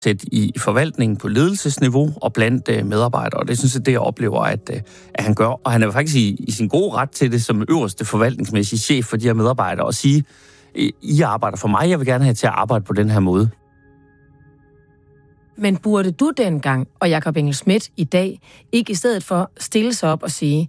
i forvaltningen på ledelsesniveau og blandt medarbejdere. Og det synes jeg, det jeg oplever, at han gør. Og han er faktisk i sin gode ret til det som øverste forvaltningsmæssige chef for de her medarbejdere og sige, I arbejder for mig, jeg vil gerne have til at arbejde på den her måde. Men burde du dengang, og Jakob Engel-Schmidt i dag, ikke i stedet for stille sig op og sige,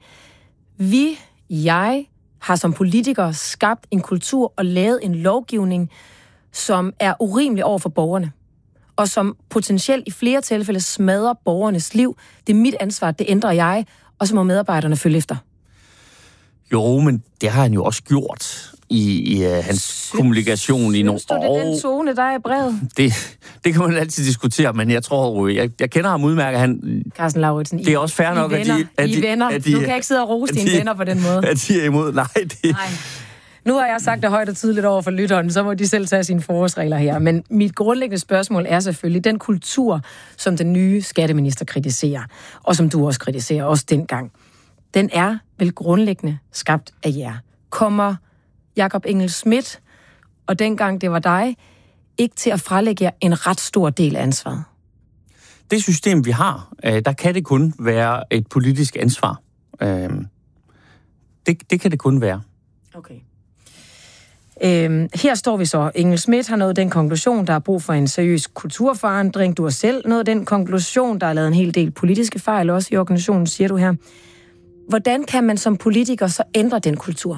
jeg har som politiker skabt en kultur og lavet en lovgivning, som er urimelig over for borgerne, og som potentielt i flere tilfælde smadrer borgernes liv. Det er mit ansvar, det ændrer jeg, og så må medarbejderne følge efter. Jo, men det har han jo også gjort i hans kommunikation i nogle år. Synes du, det er den tone, der er i brevet? Det kan man altid diskutere, men jeg tror, jeg kender ham udmærket. Carsten Lauritsen, det er også fair nok, at de venner. Du kan ikke sidde og rose dine venner på den måde. At de er imod. Nej. Nu har jeg sagt det højt og tydeligt over for lytteren, så må de selv tage sine forholdsregler her. Men mit grundlæggende spørgsmål er selvfølgelig, den kultur, som den nye skatteminister kritiserer, og som du også kritiserer, også dengang, den er vel grundlæggende skabt af jer. Kommer Jakob Engel-Schmidt, og dengang det var dig, ikke til at frelægge jer en ret stor del af ansvaret? Det system, vi har, der kan det kun være et politisk ansvar. Det kan det kun være. Okay. Her står vi så. Engel-Schmidt har nået den konklusion, der er brug for en seriøs kulturforandring. Du har selv nået den konklusion, der er lavet en hel del politiske fejl også i organisationen, siger du her. Hvordan kan man som politiker så ændre den kultur?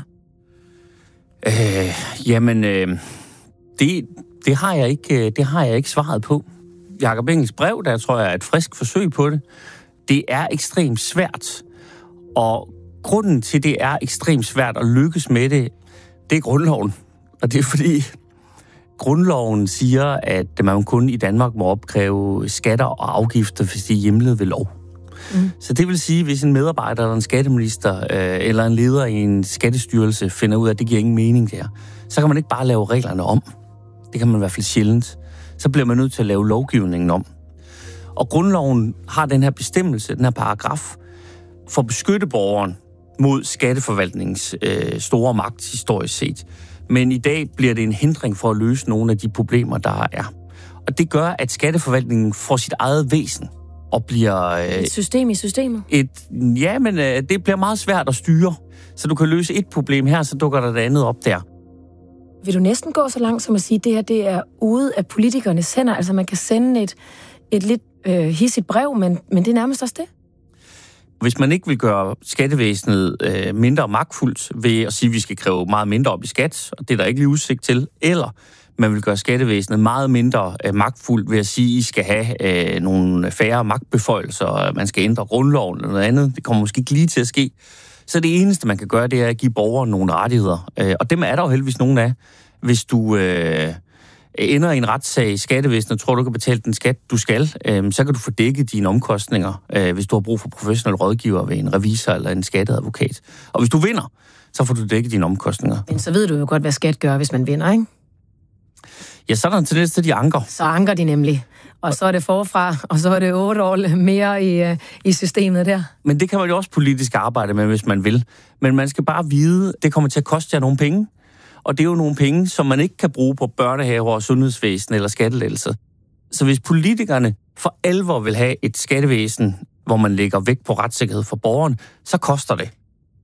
Det har jeg ikke svaret på. Jakob Engels brev, der tror jeg er et frisk forsøg på det. Det er ekstremt svært. Og grunden til, det er ekstremt svært at lykkes med det, det er grundloven. Og det er fordi, grundloven siger, at man kun i Danmark må opkræve skatter og afgifter, hvis de er hjemlet ved lov. Så det vil sige, hvis en medarbejder eller en skatteminister eller en leder i en skattestyrelse finder ud af, at det giver ingen mening der, så kan man ikke bare lave reglerne om. Det kan man i hvert fald sjældent. Så bliver man nødt til at lave lovgivningen om. Og grundloven har den her bestemmelse, den her paragraf, for at beskytte borgeren mod skatteforvaltningens store magt historisk set. Men i dag bliver det en hindring for at løse nogle af de problemer, der er. Og det gør, at skatteforvaltningen får sit eget væsen og bliver... et system i systemet? Det bliver meget svært at styre. Så du kan løse et problem her, så dukker der det andet op der. Vil du næsten gå så langt som at sige, at det her det er ude af politikernes hænder? Altså man kan sende et lidt hidsigt brev, men det er nærmest også det? Hvis man ikke vil gøre skattevæsenet mindre magtfuldt ved at sige, at vi skal kræve meget mindre op i skat, og det er der ikke lige udsigt til, eller man vil gøre skattevæsenet meget mindre magtfuldt ved at sige, at I skal have nogle færre magtbeføjelser, og man skal ændre grundloven eller noget andet. Det kommer måske ikke lige til at ske. Så det eneste, man kan gøre, det er at give borgeren nogle rettigheder. Og dem er der jo heldigvis nogen af. Hvis du ender i en retssag i skattevæsenet og tror, du kan betale den skat, du skal, så kan du få dækket dine omkostninger, hvis du har brug for professionel rådgiver ved en revisor eller en skatteadvokat. Og hvis du vinder, så får du dækket dine omkostninger. Men så ved du jo godt, hvad skat gør, hvis man vinder, ikke? Ja, så er der en tendens til, at de anker. Så anker de nemlig. Og så er det forfra, og så er det 8 år mere i systemet der. Men det kan man jo også politisk arbejde med, hvis man vil. Men man skal bare vide, at det kommer til at koste jer nogle penge. Og det er jo nogle penge, som man ikke kan bruge på børnehaver, sundhedsvæsen eller skattelettelser. Så hvis politikerne for alvor vil have et skattevæsen, hvor man lægger vægt på retssikkerhed for borgeren, så koster det.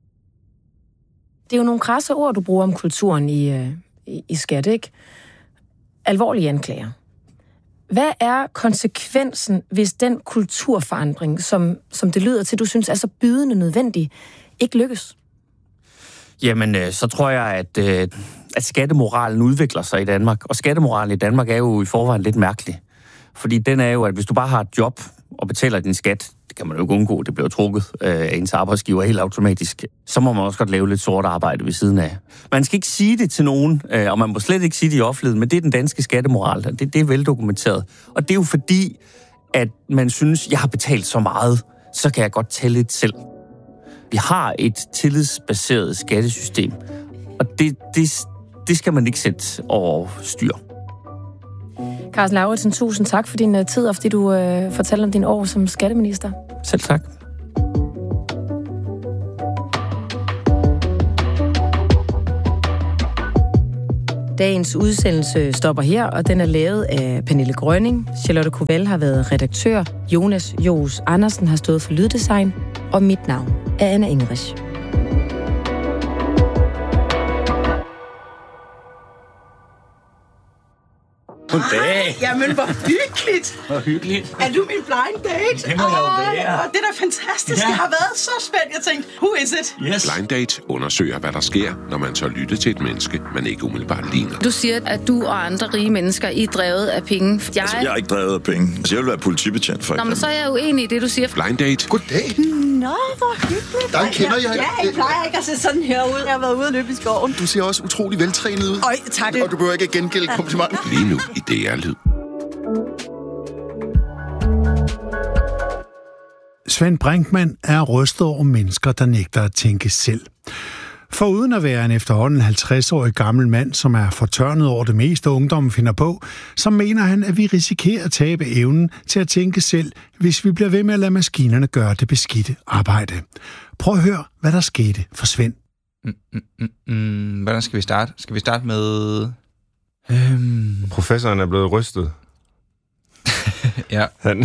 Det er jo nogle krasse ord, du bruger om kulturen i skat, ikke? Alvorlige anklager. Hvad er konsekvensen, hvis den kulturforandring, som det lyder til, du synes er så bydende nødvendig, ikke lykkes? Jamen, så tror jeg, at skattemoralen udvikler sig i Danmark. Og skattemoralen i Danmark er jo i forvejen lidt mærkelig. Fordi den er jo, at hvis du bare har et job og betaler din skat, det kan man jo ikke undgå, det bliver trukket af ens arbejdsgiver helt automatisk, så må man også godt lave lidt sort arbejde ved siden af. Man skal ikke sige det til nogen, og man må slet ikke sige det i offentligheden, men det er den danske skattemoral, det er veldokumenteret. Og det er jo fordi, at man synes, jeg har betalt så meget, så kan jeg godt tælle lidt selv. Vi har et tillidsbaseret skattesystem, og det skal man ikke sætte over styr. Carsten Lauritsen, tusind tak for din tid, og fordi du fortalte om din år som skatteminister. Selv tak. Dagens udsendelse stopper her, og den er lavet af Pernille Grønning. Charlotte Koval har været redaktør. Jonas Johs Andersen har stået for lyddesign. Og mit navn er Anna Ingerich. Goddag. Jamen, hvor hyggeligt. Hvor hyggeligt. Er du min blind date? Det må jeg jo være. Det er da fantastisk. Jeg har været så spændt. Jeg tænkte, who is it? Yes. Blind Date undersøger, hvad der sker, når man tør lytte til et menneske, man ikke umiddelbart ligner. Du siger, at du og andre rige mennesker I er drevet af penge. Jeg er ikke drevet af penge. Jeg vil være politibetjent, for eksempel. Nå, men så er jeg uenig i det, du siger. Blind Date. Goddag. Nå, hvor hyggeligt. Der kender jeg. Ja, jeg plejer ikke at se sådan her ud. Jeg har været ude og løbe i skoven. Du ser også utrolig veltrænet ud. Øj, tak det. Og du behøver ikke at gengælde komplimenten. Lige nu i DR-lyd. Svend Brinkmann er rystet over mennesker, der nægter at tænke selv. For uden at være en efterhånden 50-årig gammel mand, som er fortørnet over det meste ungdommen finder på, så mener han, at vi risikerer at tabe evnen til at tænke selv, hvis vi bliver ved med at lade maskinerne gøre det beskidte arbejde. Prøv at høre, hvad der skete for Svend. Hvordan skal vi starte? Skal vi starte med... Professoren er blevet rystet. Ja. Han...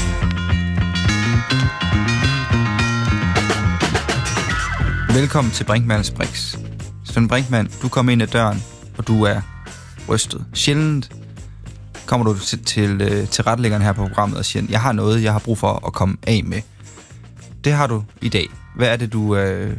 Velkommen til Brinkmanns Brix. Svend Brinkmann, du kommer ind ad døren, og du er rystet. Sjældent kommer du til retlæggeren her på programmet og siger, jeg har noget, jeg har brug for at komme af med. Det har du i dag. Hvad er det, du er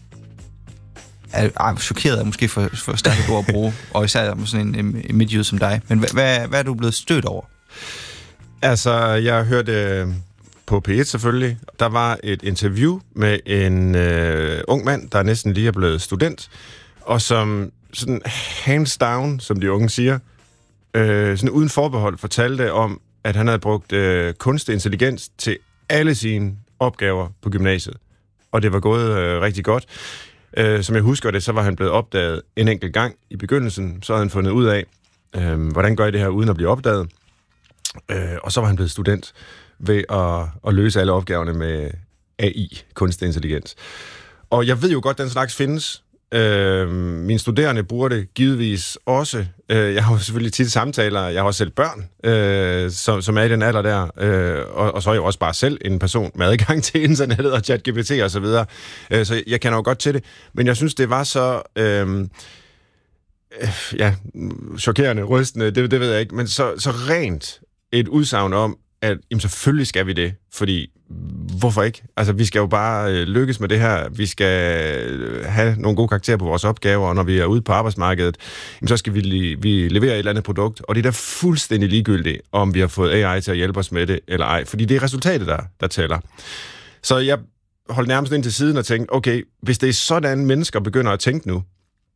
chokeret af, måske for stærkt ord at bruge, og især med sådan en midtjyde som dig. Men hvad er du blevet stødt over? Altså, jeg hørte på P1 selvfølgelig. Der var et interview med en ung mand, der næsten lige er blevet student, og som sådan hands down, som de unge siger, sådan uden forbehold fortalte om, at han havde brugt kunstig intelligens til alle sine opgaver på gymnasiet. Og det var gået rigtig godt. Som jeg husker det, så var han blevet opdaget en enkelt gang i begyndelsen. Så havde han fundet ud af, hvordan gør jeg det her uden at blive opdaget. Og så var han blevet student ved at løse alle opgaverne med AI, kunstig intelligens. Og jeg ved jo godt, at den slags findes. Mine studerende bruger det givetvis også. Jeg har jo selvfølgelig tit samtaler. Jeg har også selv børn, som er i den alder der. Og så er jeg jo også bare selv en person med adgang til internettet og ChatGPT og så videre. Så jeg kender jo godt til det. Men jeg synes, det var så... chokerende, rystende, det ved jeg ikke. Men så rent et udsagn om, at jamen, selvfølgelig skal vi det, fordi hvorfor ikke? Altså, vi skal jo bare lykkes med det her. Vi skal have nogle gode karakterer på vores opgaver, og når vi er ude på arbejdsmarkedet, jamen, så skal vi levere et eller andet produkt, og det er da fuldstændig ligegyldigt, om vi har fået AI til at hjælpe os med det eller ej, fordi det er resultatet, der tæller. Så jeg holdt nærmest ind til siden og tænkte, okay, hvis det er sådan, mennesker begynder at tænke nu,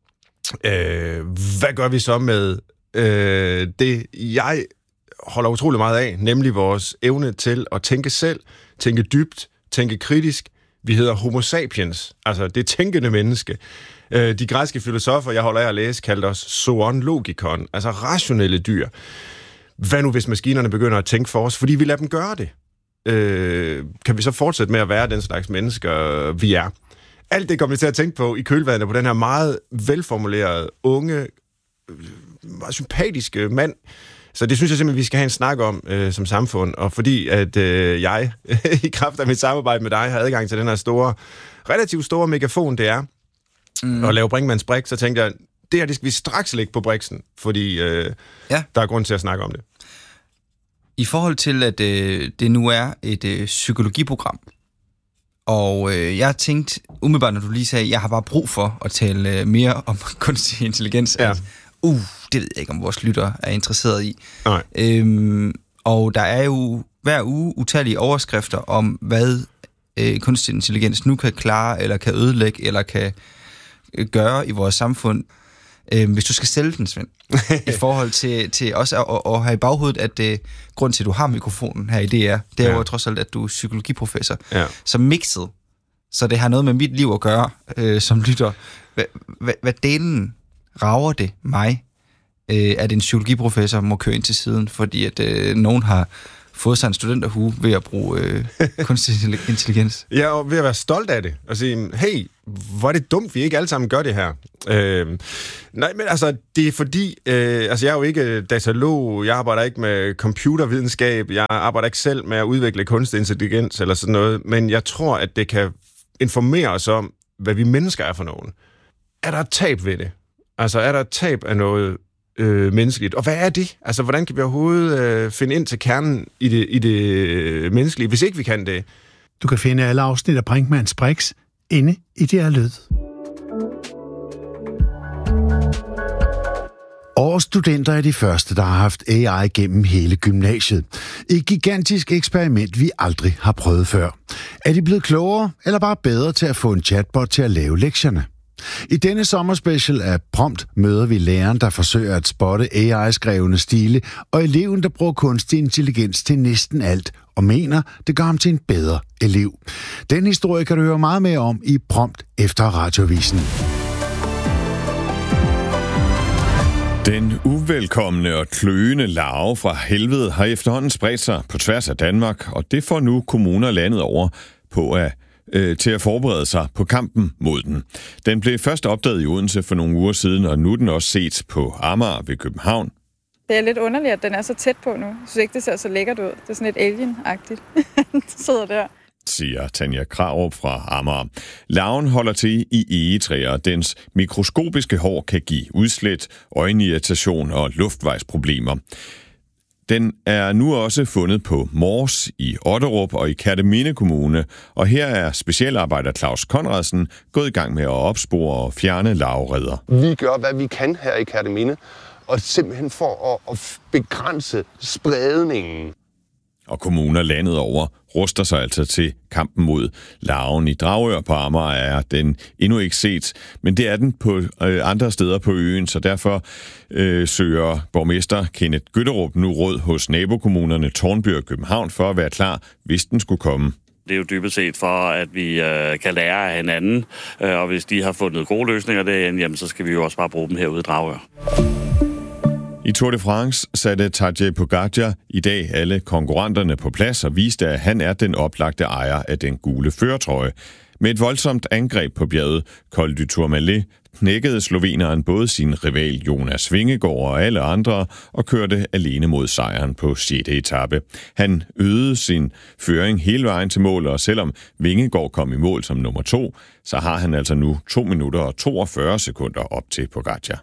hvad gør vi så med det, jeg holder utrolig meget af, nemlig vores evne til at tænke selv, tænke dybt, tænke kritisk. Vi hedder homo sapiens, altså det tænkende menneske. De græske filosofer, jeg holder af at læse, kaldte os zoon logikon, altså rationelle dyr. Hvad nu, hvis maskinerne begynder at tænke for os, fordi vi lader dem gøre det? Kan vi så fortsætte med at være den slags mennesker, vi er? Alt det kommer vi til at tænke på i kølvandet på den her meget velformulerede, unge, meget sympatiske mand. Så det synes jeg simpelthen, vi skal have en snak om som samfund. Og fordi at jeg, i kraft af mit samarbejde med dig, har adgang til den her relativt store megafon, det er, at lave Brinkmanns Brix, så tænkte jeg, det her, det skal vi straks lægge på Brixen, fordi der er grund til at snakke om det. I forhold til, at det nu er et psykologiprogram, og jeg tænkte umiddelbart, når du lige sagde, at jeg har bare brug for at tale mere om kunstig intelligens, ja. Det ved jeg ikke, om vores lyttere er interesseret i. Nej. Og der er jo hver uge utallige overskrifter om, hvad kunstig intelligens nu kan klare, eller kan ødelægge, eller kan gøre i vores samfund. Hvis du skal sælge den, Svend, i forhold til også at have i baghovedet, at grund til, at du har mikrofonen her i DR, det er jo trods alt, at du er psykologiprofessor. Ja. Så mixet, så det har noget med mit liv at gøre, som lytter. Hvad delen rager det mig, at en psykologiprofessor må køre ind til siden, fordi at nogen har fået sig en studenterhue ved at bruge kunstig intelligens? Ja, og ved at være stolt af det. Og sige, hey, hvor er det dumt, vi ikke alle sammen gør det her. Nej, men altså, det er fordi, jeg er jo ikke datalog, jeg arbejder ikke med computervidenskab, jeg arbejder ikke selv med at udvikle kunstig intelligens eller sådan noget, men jeg tror, at det kan informere os om, hvad vi mennesker er for nogen. Er der et tab ved det? Altså, er der et tab af noget menneskeligt? Og hvad er det? Altså, hvordan kan vi overhovedet finde ind til kernen i det menneskelige, hvis ikke vi kan det? Du kan finde alle afsnit af Brinkmanns Brix inde i det her lyd. Årets studenter er de første, der har haft AI gennem hele gymnasiet. Et gigantisk eksperiment, vi aldrig har prøvet før. Er de blevet klogere, eller bare bedre til at få en chatbot til at lave lektierne? I denne sommerspecial af Prompt møder vi læreren, der forsøger at spotte AI-skrevne stile, og eleven, der bruger kunstig intelligens til næsten alt, og mener, det gør ham til en bedre elev. Den historie kan du høre meget mere om i Prompt efter Radioavisen. Den uvelkomne og kløende larve fra helvede har efterhånden spredt sig på tværs af Danmark, og det får nu kommuner landet over til at forberede sig på kampen mod den. Den blev først opdaget i Odense for nogle uger siden, og nu er den også set på Amager ved København. Det er lidt underligt, at den er så tæt på nu. Jeg synes ikke, det ser så lækkert ud. Det er sådan lidt alien-agtigt. Den sidder der. Siger Tanja Krarup fra Amager. Larven holder til i egetræer. Dens mikroskopiske hår kan give udslæt, øjenirritation og luftvejsproblemer. Den er nu også fundet på Mors i Otterup og i Kerteminde Kommune, og her er specialarbejder Claus Conradsen gået i gang med at opspore og fjerne larvereder. Vi gør, hvad vi kan her i Kerteminde, og simpelthen for at begrænse spredningen. Og kommuner landet over ruster sig altså til kampen mod larven. I Dragør på Amager er den endnu ikke set, men det er den på andre steder på øen, så derfor søger borgmester Kenneth Gytterup nu råd hos nabokommunerne Tårnby og København for at være klar, hvis den skulle komme. Det er jo dybest set for, at vi kan lære af hinanden, og hvis de har fundet gode løsninger derinde, jamen, så skal vi jo også bare bruge dem herude i Dragør. I Tour de France satte Tadej Pogačar i dag alle konkurrenterne på plads og viste, at han er den oplagte ejer af den gule førertrøje. Med et voldsomt angreb på bjerget Col du Tourmalet knækkede sloveneren både sin rival Jonas Vingegaard og alle andre og kørte alene mod sejren på 6. etape. Han øgede sin føring hele vejen til mål, og selvom Vingegaard kom i mål som nummer 2, så har han altså nu 2 minutter og 42 sekunder op til Pogačar.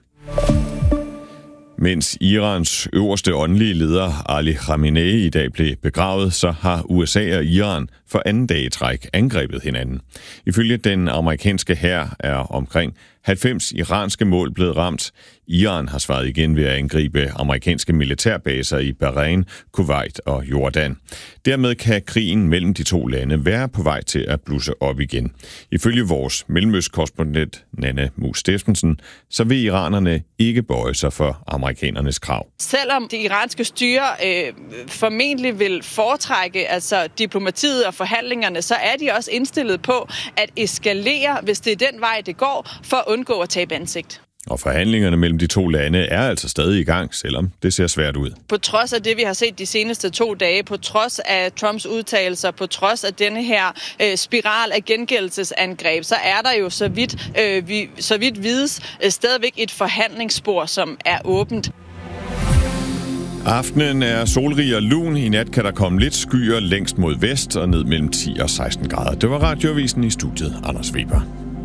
Mens Irans øverste åndelige leder Ali Khamenei i dag blev begravet, så har USA og Iran for anden dag i træk angrebet hinanden. Ifølge den amerikanske hær er omkring 90 iranske mål blevet ramt. Iran har svaret igen ved at angribe amerikanske militærbaser i Bahrain, Kuwait og Jordan. Dermed kan krigen mellem de to lande være på vej til at blusse op igen. Ifølge vores mellemøstkorrespondent Nanne Mus Steffensen, så vil iranerne ikke bøje sig for amerikanernes krav. Selvom det iranske styre formentlig vil foretrække altså diplomatiet og forhandlingerne, så er de også indstillet på at eskalere, hvis det er den vej, det går, for at undgå at tabe ansigt. Og forhandlingerne mellem de to lande er altså stadig i gang, selvom det ser svært ud. På trods af det, vi har set de seneste 2 dage, på trods af Trumps udtalelser, på trods af denne her spiral af gengældelsesangreb, så er der jo, så vidt vides, stadigvæk et forhandlingsspor, som er åbent. Aftenen er solrig og lun. I nat kan der komme lidt skyer længst mod vest og ned mellem 10 og 16 grader. Det var Radioavisen, i studiet Anders Weber.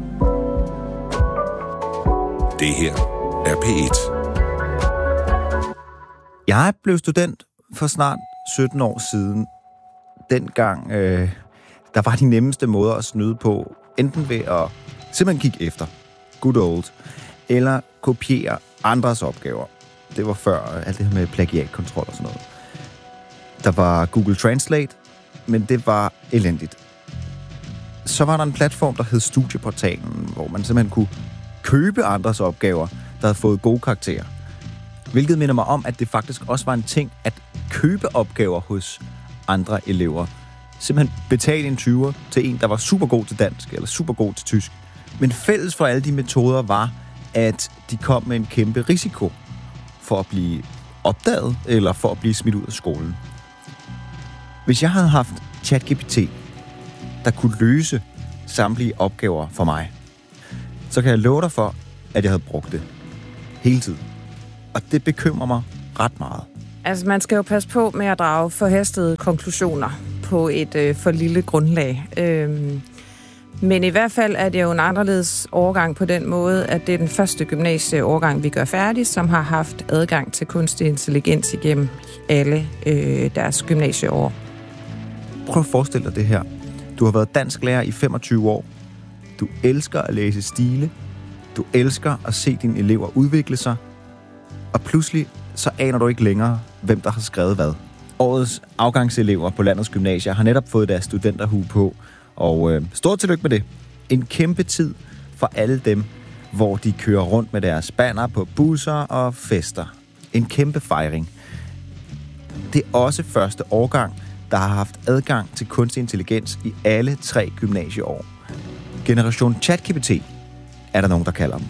Det her er P1. Jeg blev student for snart 17 år siden. Dengang, der var de nemmeste måder at snyde på, enten ved at simpelthen kigge efter, good old, eller kopiere andres opgaver. Det var før alt det her med plagiatkontrol og sådan noget. Der var Google Translate, men det var elendigt. Så var der en platform, der hed Studieportalen, hvor man simpelthen kunne købe andres opgaver, der havde fået gode karakterer. Hvilket minder mig om, at det faktisk også var en ting at købe opgaver hos andre elever. Simpelthen betale en 20'er til en, der var super god til dansk eller super god til tysk. Men fælles for alle de metoder var, at de kom med en kæmpe risiko for at blive opdaget eller for at blive smidt ud af skolen. Hvis jeg havde haft ChatGPT, der kunne løse samtlige opgaver for mig, så kan jeg love dig for, at jeg havde brugt det hele tiden. Og det bekymrer mig ret meget. Altså, man skal jo passe på med at drage forhastede konklusioner på et for lille grundlag. Men i hvert fald er det jo en anderledes årgang på den måde, at det er den første gymnasieårgang, vi gør færdig, som har haft adgang til kunstig intelligens igennem alle deres gymnasieår. Prøv at forestille dig det her. Du har været dansklærer i 25 år. Du elsker at læse stile. Du elsker at se dine elever udvikle sig. Og pludselig så aner du ikke længere, hvem der har skrevet hvad. Årets afgangselever på landets gymnasier har netop fået deres studenterhue på. Og stort tillykke med det. En kæmpe tid for alle dem, hvor de kører rundt med deres banner på busser og fester. En kæmpe fejring. Det er også første årgang, der har haft adgang til kunstig intelligens i alle 3 gymnasieår. Generation ChatGPT er der nogen, der kalder dem.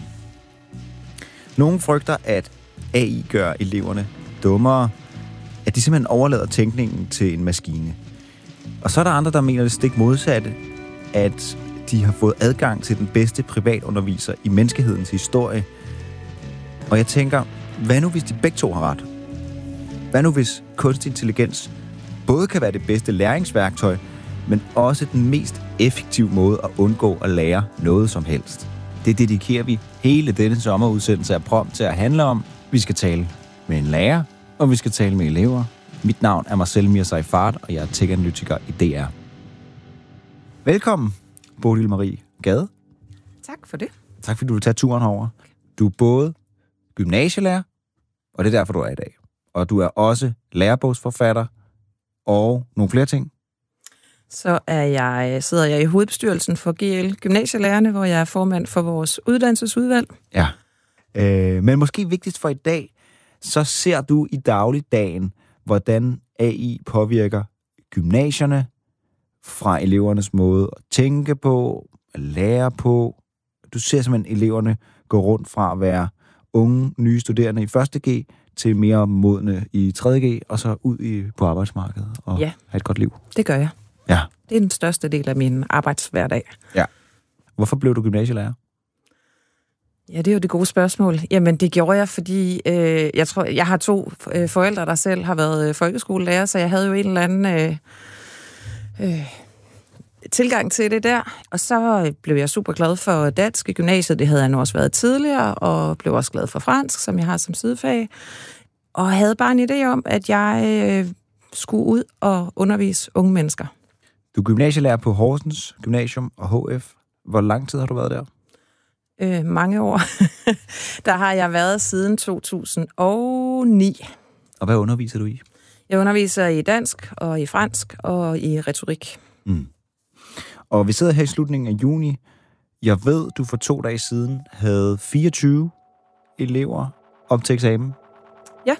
Nogle frygter, at AI gør eleverne dummere, at de simpelthen overlader tænkningen til en maskine. Og så er der andre, der mener det stik modsatte, at de har fået adgang til den bedste privatunderviser i menneskehedens historie. Og jeg tænker, hvad nu hvis de begge to har ret? Hvad nu hvis kunstig intelligens både kan være det bedste læringsværktøj, men også den mest effektive måde at undgå at lære noget som helst? Det dedikerer vi hele denne sommerudsendelse af Prom til at handle om. Vi skal tale med en lærer, og vi skal tale med elever. Mit navn er Marcel Mir-Seifert, og jeg er tech-analytiker i DR. Velkommen, Bodil Marie Gade. Tak for det. Tak fordi du vil tage turen herover. Du er både gymnasielærer, og det er derfor, du er i dag. Og du er også lærebogsforfatter og nogle flere ting. Så sidder jeg i hovedbestyrelsen for GL Gymnasielærerne, hvor jeg er formand for vores uddannelsesudvalg. Ja. Men måske vigtigst for i dag, så ser du i dagligdagen, hvordan AI påvirker gymnasierne fra elevernes måde at tænke på, at lære på. Du ser simpelthen eleverne gå rundt fra at være unge, nye studerende i 1. G til mere modne i 3. G, og så ud på arbejdsmarkedet og have et godt liv. Det gør jeg. Ja. Det er den største del af min arbejdshverdag. Ja. Hvorfor blev du gymnasielærer? Ja, det er jo det gode spørgsmål. Jamen, det gjorde jeg, fordi jeg har 2 forældre, der selv har været folkeskolelærer, så jeg havde jo en eller anden tilgang til det der. Og så blev jeg super glad for dansk i gymnasiet. Det havde jeg nu også været tidligere, og blev også glad for fransk, som jeg har som sidefag. Og havde bare en idé om, at jeg skulle ud og undervise unge mennesker. Du er gymnasielærer på Horsens Gymnasium og HF. Hvor lang tid har du været der? Mange år. Der har jeg været siden 2009. Og hvad underviser du i? Jeg underviser i dansk og i fransk og i retorik. Mm. Og vi sidder her i slutningen af juni. Jeg ved, du for 2 dage siden havde 24 elever op til eksamen. Ja.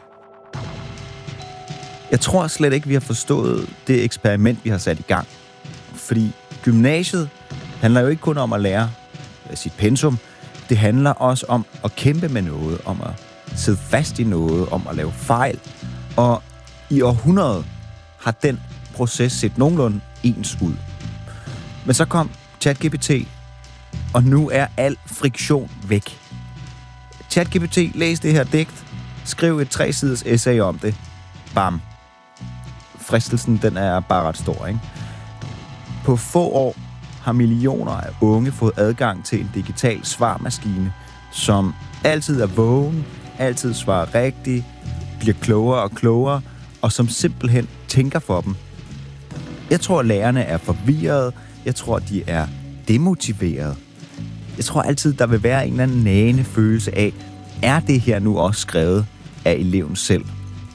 Jeg tror slet ikke, vi har forstået det eksperiment, vi har sat i gang. Fordi gymnasiet handler jo ikke kun om at lære sit pensum. Det handler også om at kæmpe med noget, om at sidde fast i noget, om at lave fejl. Og i århundreder har den proces set nogenlunde ens ud. Men så kom ChatGPT, og nu er al friktion væk. ChatGPT, læs det her digt, skriv et 3-siders essay om det. Bam. Fristelsen, den er bare ret stor, ikke? På få år har millioner af unge fået adgang til en digital svarmaskine, som altid er vågen, altid svarer rigtigt, bliver klogere og klogere, og som simpelthen tænker for dem. Jeg tror, at lærerne er forvirrede. Jeg tror, at de er demotiverede. Jeg tror altid, der vil være en eller anden nagende følelse af, er det her nu også skrevet af eleven selv?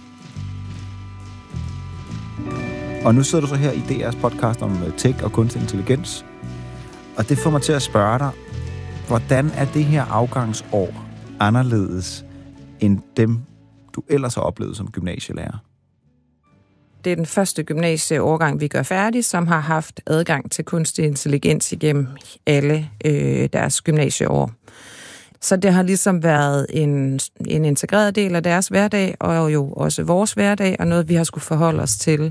Og nu sidder du så her i DR's podcast om tech og kunstig intelligens. Og det får mig til at spørge dig, hvordan er det her afgangsår anderledes end dem, du ellers har oplevet som gymnasielærer? Det er den første gymnasieårgang, vi gør færdig, som har haft adgang til kunstig intelligens igennem alle deres gymnasieår. Så det har ligesom været en integreret del af deres hverdag, og jo også vores hverdag, og noget, vi har skulle forholde os til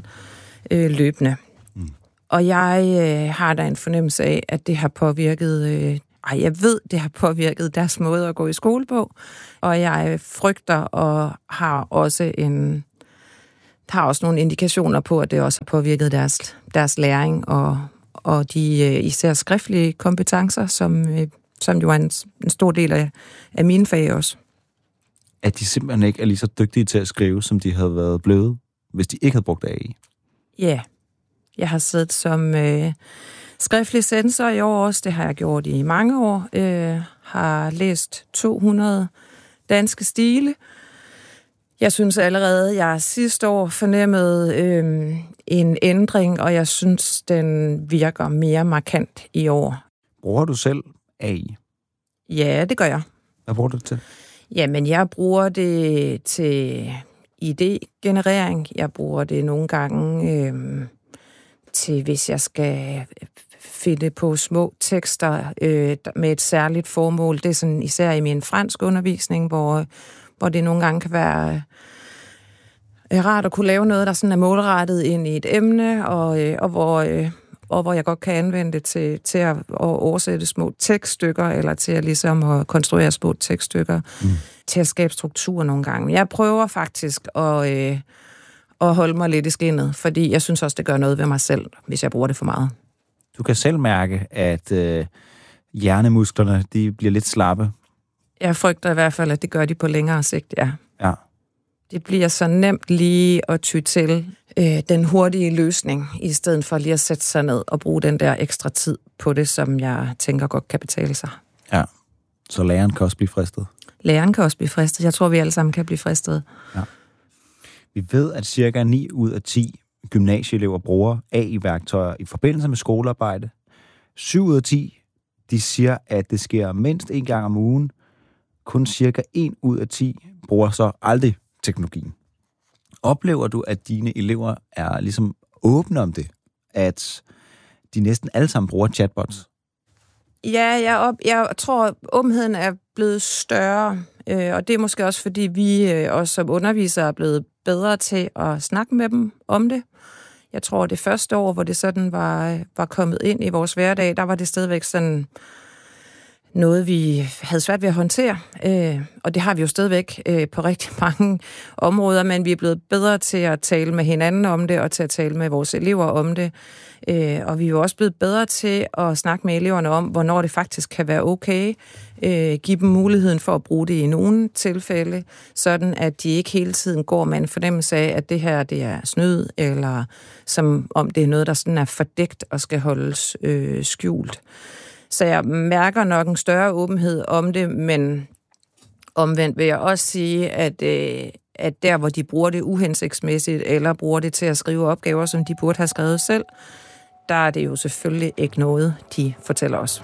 løbende. Mm. Og jeg har da en fornemmelse af, at det har påvirket jeg ved, det har påvirket deres måde at gå i skole på, og jeg frygter og har også nogle indikationer på, at det også har påvirket deres læring og de især skriftlige kompetencer, som jo er en stor del af mine fag også. At de simpelthen ikke er lige så dygtige til at skrive, som de havde været blevet, hvis de ikke havde brugt AI? Ja, jeg har siddet som skriftlig censor i år også. Det har jeg gjort i mange år. Har læst 200 danske stile. Jeg synes allerede, jeg sidste år fornemmede en ændring, og jeg synes, den virker mere markant i år. Bruger du selv AI? Ja, det gør jeg. Hvad bruger du det til? Jamen, jeg bruger det til idégenerering. Jeg bruger det nogle gange til, hvis jeg skal finde på små tekster med et særligt formål. Det er sådan især i min fransk undervisning, hvor det nogle gange kan være rart at kunne lave noget, der sådan er målrettet ind i et emne, og hvor jeg godt kan anvende det til at oversætte små tekststykker, eller til at ligesom at konstruere små tekststykker, til at skabe struktur nogle gange. Jeg prøver faktisk at holde mig lidt i skindet, fordi jeg synes også, det gør noget ved mig selv, hvis jeg bruger det for meget. Du kan selv mærke, at hjernemusklerne de bliver lidt slappe. Jeg frygter i hvert fald, at det gør de på længere sigt, ja. Ja. Det bliver så nemt lige at ty til den hurtige løsning, i stedet for lige at sætte sig ned og bruge den der ekstra tid på det, som jeg tænker godt kan betale sig. Ja, så læreren kan også blive fristet. Læreren kan også blive fristet. Jeg tror, vi alle sammen kan blive fristet. Ja. Vi ved, at cirka 9 ud af 10 gymnasieelever bruger AI-værktøjer i forbindelse med skolearbejde. 7 ud af 10, de siger, at det sker mindst 1 gang om ugen. Kun cirka 1 ud af 10 bruger så aldrig teknologien. Oplever du, at dine elever er ligesom åbne om det? At de næsten alle sammen bruger chatbots? Ja, jeg tror, åbenheden er blevet større, og det er måske også, fordi vi også som undervisere er blevet bedre til at snakke med dem om det. Jeg tror, det første år, hvor det sådan var kommet ind i vores hverdag, der var det stadigvæk sådan noget, vi havde svært ved at håndtere, og det har vi jo stadigvæk på rigtig mange områder, men vi er blevet bedre til at tale med hinanden om det, og til at tale med vores elever om det, og vi er jo også blevet bedre til at snakke med eleverne om, hvornår det faktisk kan være okay, give dem muligheden for at bruge det i nogle tilfælde, sådan at de ikke hele tiden går med en fornemmelse af, at det her det er snyd, eller som om det er noget, der sådan er fordækt og skal holdes skjult. Så jeg mærker nok en større åbenhed om det, men omvendt vil jeg også sige, at der, hvor de bruger det uhensigtsmæssigt, eller bruger det til at skrive opgaver, som de burde have skrevet selv, der er det jo selvfølgelig ikke noget, de fortæller os.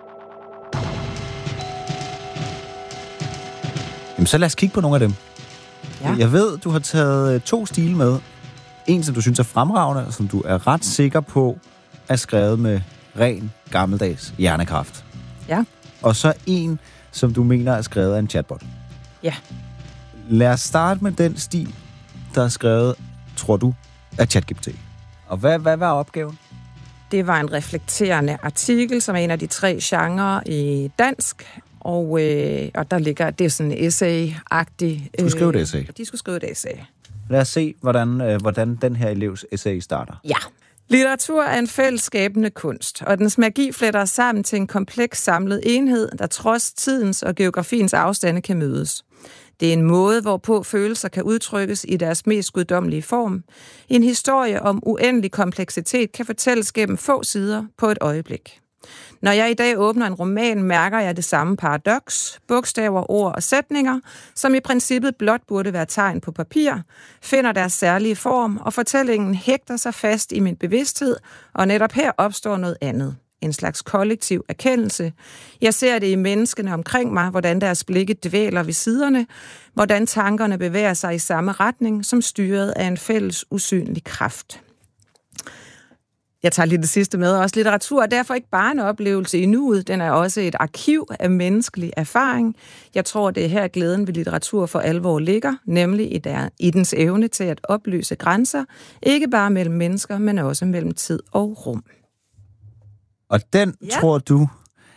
Jamen, så lad os kigge på nogle af dem. Ja. Jeg ved, du har taget 2 stile med. En, som du synes er fremragende, og som du er ret sikker på, er skrevet med ren, gammeldags hjernekraft. Ja. Og så en, som du mener er skrevet af en chatbot. Ja. Lad os starte med den stil, der er skrevet, tror du, af ChatGPT. Og hvad var opgaven? Det var en reflekterende artikel, som er en af de 3 genrer i dansk. Og der ligger, det er sådan en essay-agtig. Du skulle skrive et essay. De skulle skrive et essay. Lad os se, hvordan den her elevs essay starter. Ja. Litteratur er en fællesskabende kunst, og dens magi fletter sammen til en kompleks samlet enhed, der trods tidens og geografiens afstande kan mødes. Det er en måde, hvorpå følelser kan udtrykkes i deres mest guddommelige form. En historie om uendelig kompleksitet kan fortælles gennem få sider på et øjeblik. Når jeg i dag åbner en roman, mærker jeg det samme paradoks, bogstaver, ord og sætninger, som i princippet blot burde være tegn på papir, finder deres særlige form, og fortællingen hægter sig fast i min bevidsthed, og netop her opstår noget andet. En slags kollektiv erkendelse. Jeg ser det i menneskene omkring mig, hvordan deres blikke dvæler ved siderne, hvordan tankerne bevæger sig i samme retning, som styret af en fælles usynlig kraft. Jeg tager lige det sidste med. Også litteratur er derfor ikke bare en oplevelse i nuet, den er også et arkiv af menneskelig erfaring. Jeg tror, det er her glæden ved litteratur for alvor ligger, nemlig i dens evne til at oplyse grænser, ikke bare mellem mennesker, men også mellem tid og rum. Og den tror du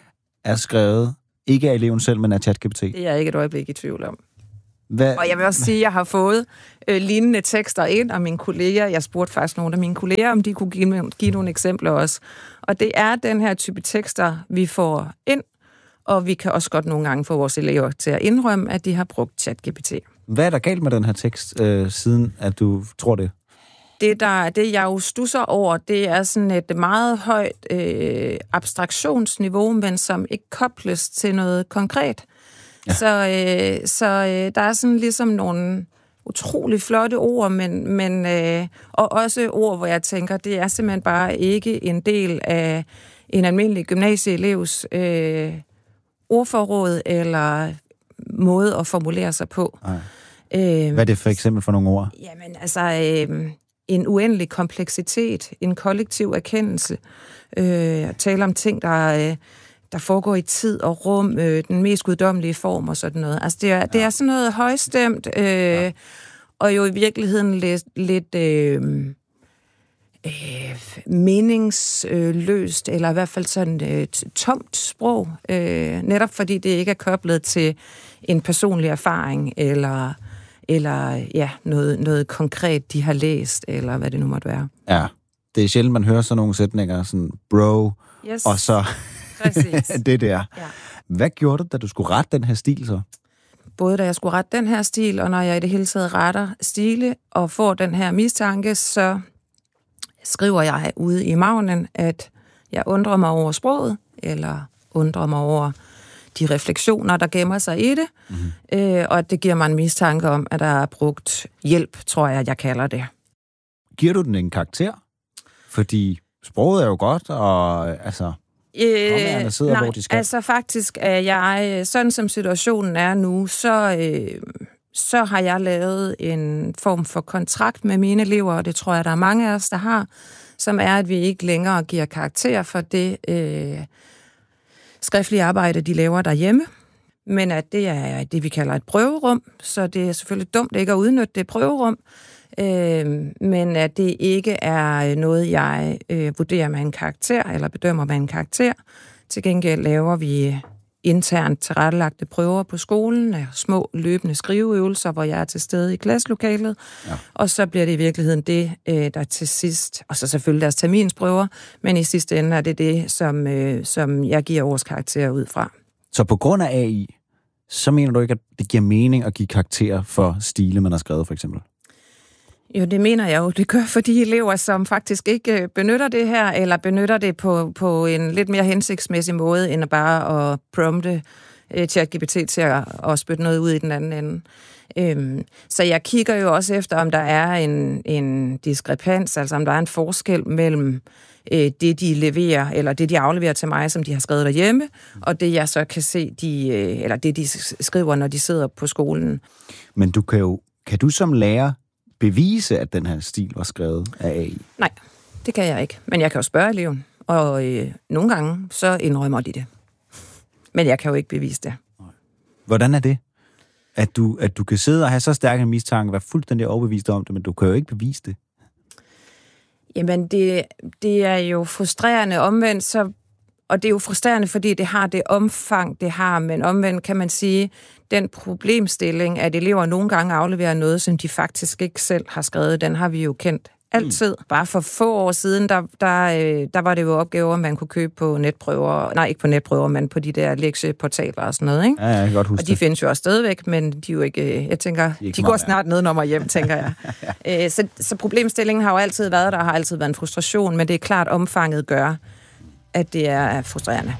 er skrevet ikke af eleven selv, men af ChatGPT? Det er jeg ikke et øjeblik i tvivl om. Hvad? Og jeg vil også sige, at jeg har fået lignende tekster ind af mine kolleger. Jeg spurgte faktisk nogle af mine kolleger, om de kunne give nogle eksempler også. Og det er den her type tekster, vi får ind, og vi kan også godt nogle gange få vores elever til at indrømme, at de har brugt ChatGPT. Hvad er der galt med den her tekst, siden at du tror det? Det jeg jo stusser over, det er sådan et meget højt abstraktionsniveau, men som ikke kobles til noget konkret. Ja. Så der er sådan ligesom nogle utrolig flotte ord, men og også ord, hvor jeg tænker, det er simpelthen bare ikke en del af en almindelig gymnasieelevs ordforråd eller måde at formulere sig på. Hvad er det for eksempel for nogle ord? Jamen, altså en uendelig kompleksitet, en kollektiv erkendelse, tale om ting, der foregår i tid og rum, den mest guddommelige form og sådan noget. Altså, det er sådan noget højstemt, og jo i virkeligheden lidt meningsløst, eller i hvert fald sådan tomt sprog, netop fordi det ikke er koblet til en personlig erfaring, eller noget konkret, de har læst, eller hvad det nu måtte være. Ja, det er sjældent, man hører sådan nogle sætninger, sådan bro, yes. Og så det der. Ja. Hvad gjorde du, da du skulle rette den her stil så? Både da jeg skulle rette den her stil, og når jeg i det hele taget retter stile, og får den her mistanke, så skriver jeg ude i magnen, at jeg undrer mig over sproget, eller undrer mig over de refleksioner, der gemmer sig i det, og at det giver mig en mistanke om, at der er brugt hjælp, tror jeg kalder det. Giver du den en karakter? Fordi sproget er jo godt, og altså... sidder, nej, hvor de skal. Altså faktisk er jeg, sådan som situationen er nu, så har jeg lavet en form for kontrakt med mine elever, og det tror jeg, der er mange af os, der har, som er, at vi ikke længere giver karakter for det skriftlige arbejde, de laver derhjemme, men at det er det, vi kalder et prøverum, så det er selvfølgelig dumt ikke at udnytte det prøverum, men at det ikke er noget, jeg vurderer med en karakter, eller bedømmer med en karakter. Til gengæld laver vi internt tilrettelagte prøver på skolen, små løbende skriveøvelser, hvor jeg er til stede i klasselokalet, og så bliver det i virkeligheden det, der til sidst, og så selvfølgelig deres terminsprøver, men i sidste ende er det det, som jeg giver årskarakterer ud fra. Så på grund af AI, så mener du ikke, at det giver mening at give karakterer for stile, man har skrevet, for eksempel? Jo, det mener jeg jo. Det gør for de elever, som faktisk ikke benytter det her, eller benytter det på en lidt mere hensigtsmæssig måde, end bare at prompte ChatGPT til at spytte noget ud i den anden ende. Så jeg kigger jo også efter, om der er en diskrepans, altså om der er en forskel mellem det, de leverer, eller det, de afleverer til mig, som de har skrevet derhjemme, og det, jeg så kan se, eller det, de skriver, når de sidder på skolen. Men kan du som lærer bevise, at den her stil var skrevet af AI? Nej, det kan jeg ikke. Men jeg kan jo spørge eleven, og nogle gange så indrømmer de det. Men jeg kan jo ikke bevise det. Hvordan er det? At du kan sidde og have så stærk en mistanke, være fuldstændig overbevist om det, men du kan jo ikke bevise det. Jamen, det er jo frustrerende omvendt, og det er jo frustrerende, fordi det har det omfang, det har, men omvendt kan man sige, den problemstilling, at elever nogle gange afleverer noget, som de faktisk ikke selv har skrevet, den har vi jo kendt altid. Bare for få år siden, der var det jo opgaver, man kunne købe på netprøver. Nej, ikke på netprøver, men på de der lektieportaler og sådan noget, ikke? Ja, jeg kan godt huske og de findes jo også stadigvæk, men de er jo ikke... Jeg tænker, de går snart nedenom hjem, tænker jeg. Så problemstillingen har jo altid været der, har altid været en frustration, men det er klart, omfanget gør, at det er frustrerende.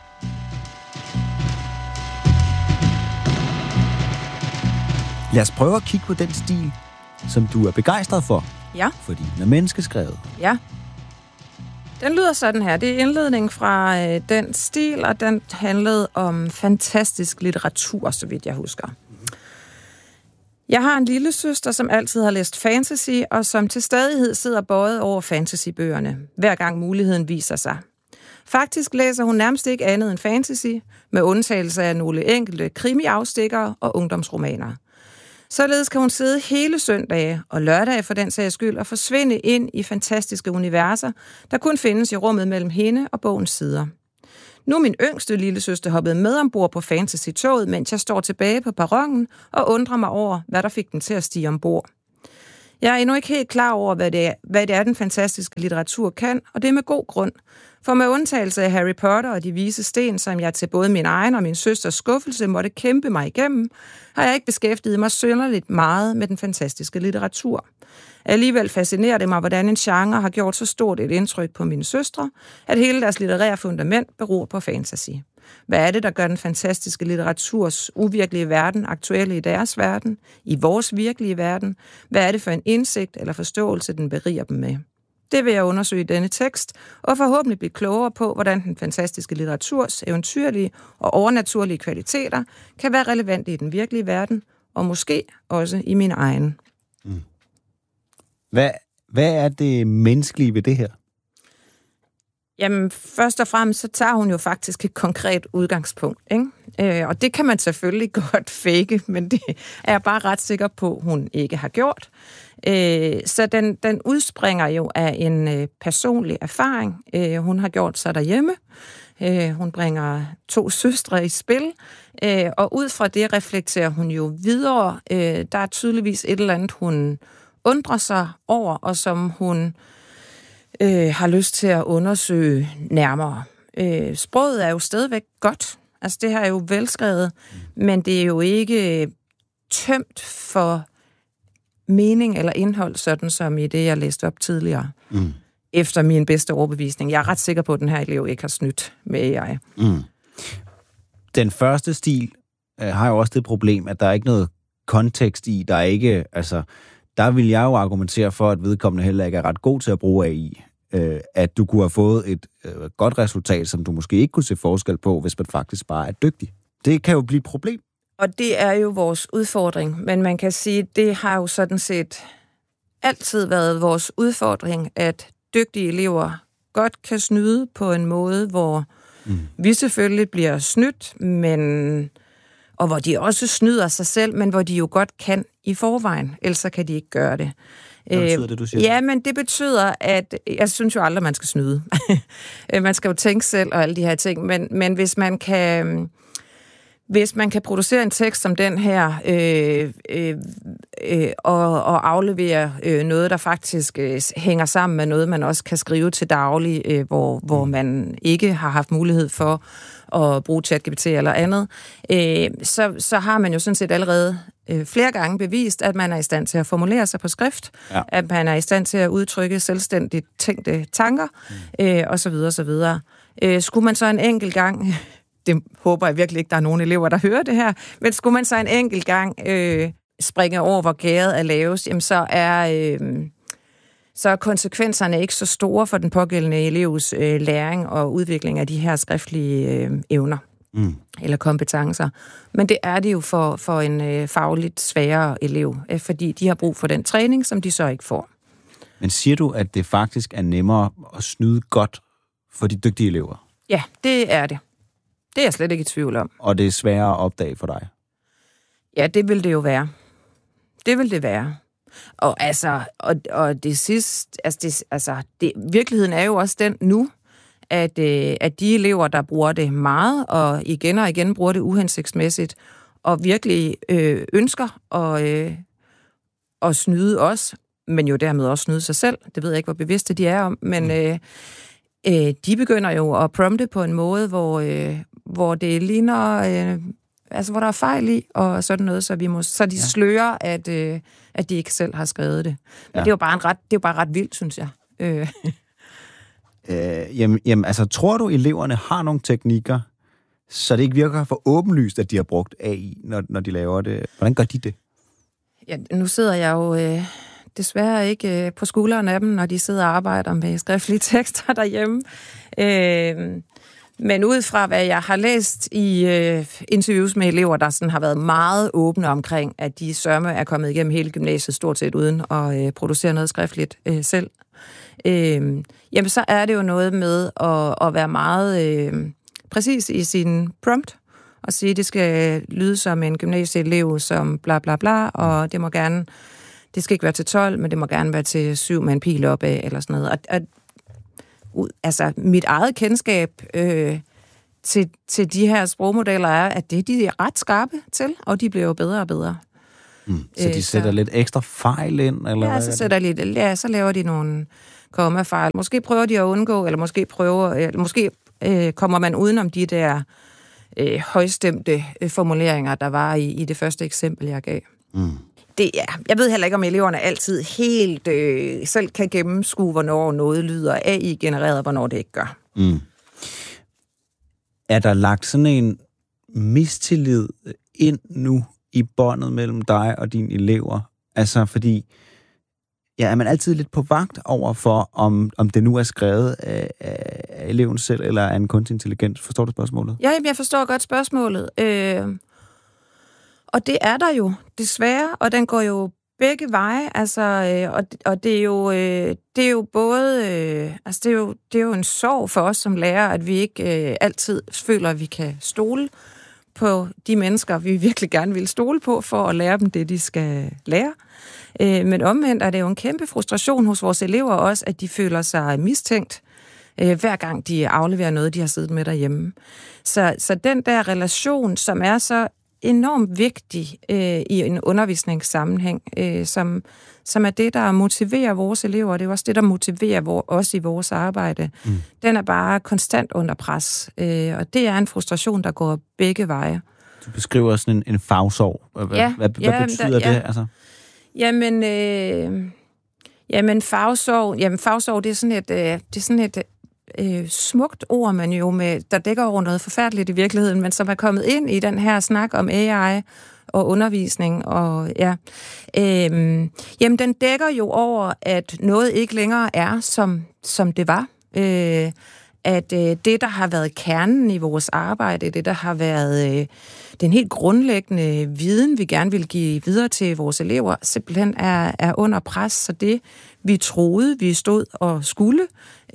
Lad os prøve at kigge på den stil, som du er begejstret for. Ja. Fordi den er menneskeskrevet. Ja. Den lyder sådan her. Det er indledningen fra den stil, og den handlede om fantastisk litteratur, så vidt jeg husker. Jeg har en lille søster, som altid har læst fantasy, og som til stadighed sidder bøjet over fantasybøgerne, hver gang muligheden viser sig. Faktisk læser hun nærmest ikke andet end fantasy, med undtagelse af nogle enkelte krimiafstikkere og ungdomsromaner. Således kan hun sidde hele søndage og lørdage for den sags skyld og forsvinde ind i fantastiske universer, der kun findes i rummet mellem hende og bogens sider. Nu er min yngste lillesøster hoppet med ombord på Fantasy-toget, mens jeg står tilbage på perronen og undrer mig over, hvad der fik den til at stige ombord. Jeg er endnu ikke helt klar over, hvad det er, den fantastiske litteratur kan, og det er med god grund. For med undtagelse af Harry Potter og de vise sten, som jeg til både min egen og min søsters skuffelse måtte kæmpe mig igennem, har jeg ikke beskæftiget mig synderligt meget med den fantastiske litteratur. Alligevel fascinerer det mig, hvordan en genre har gjort så stort et indtryk på mine søstre, at hele deres litterære fundament beror på fantasy. Hvad er det, der gør den fantastiske litteraturs uvirkelige verden aktuelle i deres verden, i vores virkelige verden? Hvad er det for en indsigt eller forståelse, den beriger dem med? Det vil jeg undersøge i denne tekst, og forhåbentlig blive klogere på, hvordan den fantastiske litteraturs eventyrlige og overnaturlige kvaliteter kan være relevante i den virkelige verden, og måske også i min egen. Hvad er det menneskelige ved det her? Jamen, først og fremmest, så tager hun jo faktisk et konkret udgangspunkt, ikke? Og det kan man selvfølgelig godt fake, men det er jeg bare ret sikker på, hun ikke har gjort. Så den udspringer jo af en personlig erfaring, hun har gjort sig derhjemme. Hun bringer 2 søstre i spil, og ud fra det reflekterer hun jo videre. Der er tydeligvis et eller andet, hun undrer sig over, og som hun har lyst til at undersøge nærmere. Sproget er jo stadigvæk godt. Altså, det her er jo velskrevet, men det er jo ikke tømt for mening eller indhold, sådan som i det, jeg læste op tidligere. Efter min bedste overbevisning. Jeg er ret sikker på, at den her elev ikke har snydt med AI. Den første stil har jo også det problem, at der er ikke noget kontekst i. Der er ikke, altså, der vil jeg jo argumentere for, at vedkommende heller ikke er ret god til at bruge AI. At du kunne have fået et godt resultat, som du måske ikke kunne se forskel på, hvis man faktisk bare er dygtig. Det kan jo blive et problem. Og det er jo vores udfordring, men man kan sige, at det har jo sådan set altid været vores udfordring, at dygtige elever godt kan snyde på en måde, hvor vi selvfølgelig bliver snydt, og hvor de også snyder sig selv, men hvor de jo godt kan i forvejen, ellers kan de ikke gøre det. Hvad betyder det, du siger? Ja, men det betyder, at jeg synes jo aldrig, man skal snyde. Man skal jo tænke selv og alle de her ting, men hvis man kan producere en tekst som den her, og aflevere noget, der faktisk hænger sammen med noget, man også kan skrive til daglig, hvor man ikke har haft mulighed for at bruge ChatGPT eller andet, så har man jo sådan set allerede flere gange bevist, at man er i stand til at formulere sig på skrift, at man er i stand til at udtrykke selvstændigt tænkte tanker, osv. osv. Skulle man så en enkelt gang... Det håber jeg virkelig ikke, der er nogen elever, der hører det her. Men skulle man så en enkelt gang springe over, hvor gæret er lavest, jamen så er konsekvenserne ikke så store for den pågældende elevs læring og udvikling af de her skriftlige evner eller kompetencer. Men det er det jo for en fagligt sværere elev, fordi de har brug for den træning, som de så ikke får. Men siger du, at det faktisk er nemmere at snyde godt for de dygtige elever? Ja, det er det. Det er jeg slet ikke i tvivl om. Og det er sværere at opdage for dig? Ja, det vil det jo være. Det vil det være. Og og det sidste, virkeligheden er jo også den nu, at de elever, der bruger det meget, og igen bruger det uhensigtsmæssigt, og virkelig ønsker at snyde os, men jo dermed også snyde sig selv. Det ved jeg ikke, hvor bevidste de er om, men de begynder jo at prompte på en måde, hvor det ligner, hvor der er fejl i, og sådan noget, så de slører, at de ikke selv har skrevet det. Men det er jo bare ret vildt, synes jeg. Tror du, eleverne har nogle teknikker, så det ikke virker for åbenlyst, at de har brugt AI, når de laver det? Hvordan gør de det? Ja, nu sidder jeg jo desværre ikke på skulderen af dem, når de sidder og arbejder med skriftlige tekster derhjemme. Men ud fra, hvad jeg har læst i interviews med elever, der sådan har været meget åbne omkring, at de sørme er kommet igennem hele gymnasiet stort set uden at producere noget skriftligt selv, jamen så er det jo noget med at være meget præcis i sin prompt, og sige, at det skal lyde som en gymnasieelev, som bla bla bla, og det skal ikke være til 12, men det må gerne være til 7 med en pil opad, eller sådan noget. Mit eget kendskab til de her sprogmodeller er, at det de er ret skarpe til, og de bliver jo bedre og bedre. Så de sætter lidt ekstra fejl ind? Eller så laver de nogle kommafejl. Måske prøver de at undgå, eller måske kommer man udenom de der højstemte formuleringer, der var i det første eksempel, jeg gav. Jeg ved heller ikke, om eleverne altid helt selv kan gennemskue, hvornår noget lyder AI-genereret, og hvornår det ikke gør. Er der lagt sådan en mistillid ind nu i båndet mellem dig og dine elever? Altså, fordi er man altid lidt på vagt over for, om det nu er skrevet af eleven selv, eller af en kunstig intelligens? Forstår du spørgsmålet? Ja, jeg forstår godt spørgsmålet. Og det er der jo, desværre, og den går jo begge veje, altså, og det er jo både, det er jo en sorg for os som lærere, at vi ikke altid føler, at vi kan stole på de mennesker, vi virkelig gerne vil stole på, for at lære dem det, de skal lære. Men omvendt er det jo en kæmpe frustration hos vores elever også, at de føler sig mistænkt, hver gang de afleverer noget, de har siddet med derhjemme. Så den der relation, som er så enormt vigtig i en undervisningssammenhæng, som er det, der motiverer vores elever, og det er også det, der motiverer os i vores arbejde. Den er bare konstant under pres, og det er en frustration, der går begge veje. Du beskriver sådan en fagsorg. Hvad betyder det? Altså? Jamen fagsorg, det er sådan et smukt ord, man jo der dækker over noget forfærdeligt i virkeligheden, men som er kommet ind i den her snak om AI og undervisning. Og jamen, den dækker jo over, at noget ikke længere er, som det var. At det, der har været kernen i vores arbejde, det, der har været den helt grundlæggende viden, vi gerne vil give videre til vores elever, simpelthen er under pres. Så det, vi troede, vi stod og skulle,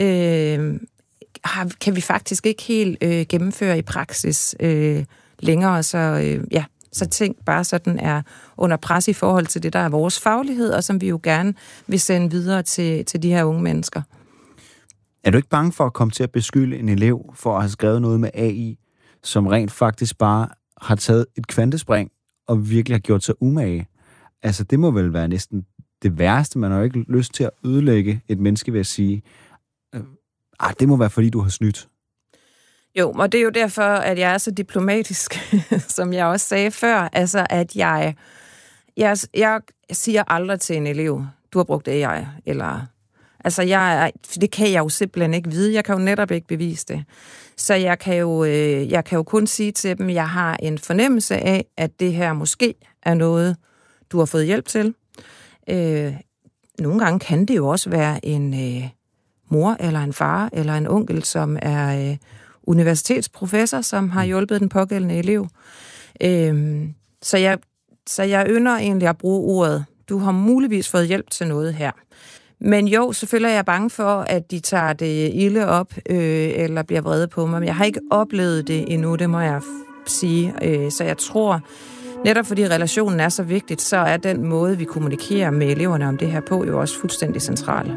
kan vi faktisk ikke helt gennemføre i praksis længere. Så ting bare sådan er under pres i forhold til det, der er vores faglighed, og som vi jo gerne vil sende videre til de her unge mennesker. Er du ikke bange for at komme til at beskylde en elev for at have skrevet noget med AI, som rent faktisk bare har taget et kvantespring og virkelig har gjort sig umage? Altså, det må vel være næsten det værste. Man har jo ikke lyst til at ødelægge et menneske ved at sige, det må være, fordi du har snydt. Jo, og det er jo derfor, at jeg er så diplomatisk, som jeg også sagde før. Altså, at jeg siger aldrig til en elev, du har brugt AI, eller... Altså, det kan jeg jo simpelthen ikke vide. Jeg kan jo netop ikke bevise det. Så jeg kan jo kun sige til dem, at jeg har en fornemmelse af, at det her måske er noget, du har fået hjælp til. Nogle gange kan det jo også være en mor, eller en far, eller en onkel, som er universitetsprofessor, som har hjulpet den pågældende elev. Så jeg ynder egentlig at bruge ordet, du har muligvis fået hjælp til noget her. Men jo, selvfølgelig er jeg bange for, at de tager det ilde op, eller bliver vrede på mig. Men jeg har ikke oplevet det endnu, det må jeg sige. Så jeg tror, netop fordi relationen er så vigtigt, så er den måde, vi kommunikerer med eleverne om det her på, jo også fuldstændig central.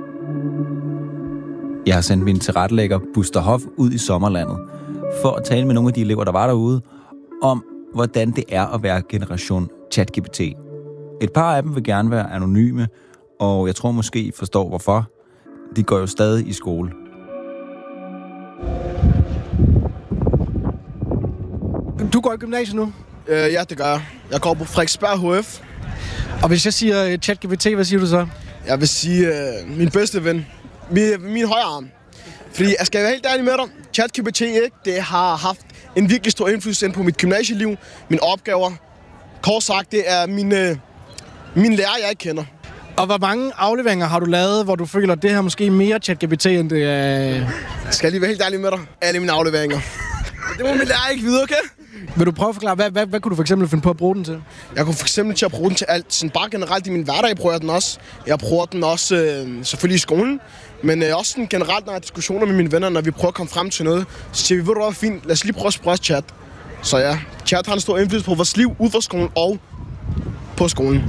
Jeg har sendt min tilrettelægger Buster Hoff ud i sommerlandet, for at tale med nogle af de elever, der var derude, om hvordan det er at være generation ChatGPT. Et par af dem vil gerne være anonyme, og jeg tror måske, I forstår hvorfor. De går jo stadig i skole. Du går i gymnasiet nu? Ja, det gør jeg. Jeg går på Frederiksberg HF. Og hvis jeg siger ChatGPT, hvad siger du så? Jeg vil sige min bedste ven. Min højre arm. Fordi jeg skal være helt ærlig med dig. ChatGPT, ikke? Det har haft en virkelig stor indflydelse på mit gymnasieliv, mine opgaver. Kort sagt, det er min lærer, jeg ikke kender. Og hvor mange afleveringer har du lavet, hvor du føler, at det her måske mere ChatGPT, end det er... Skal jeg lige være helt ærlig med dig? Alle mine afleveringer. Det må min lærer ikke vide, okay? Vil du prøve at forklare, hvad kunne du for eksempel finde på at bruge den til? Jeg kunne for eksempel til at bruge den til alt. Sådan bare generelt i min hverdag bruger jeg den også. Jeg bruger den også selvfølgelig i skolen. Men også sådan generelt, når jeg har diskussioner med mine venner, når vi prøver at komme frem til noget, så siger vi, ved du hvad, fint, lad os lige prøve at spørge chat. Så ja, chat har en stor indflydelse på vores liv ud fra skolen og på skolen.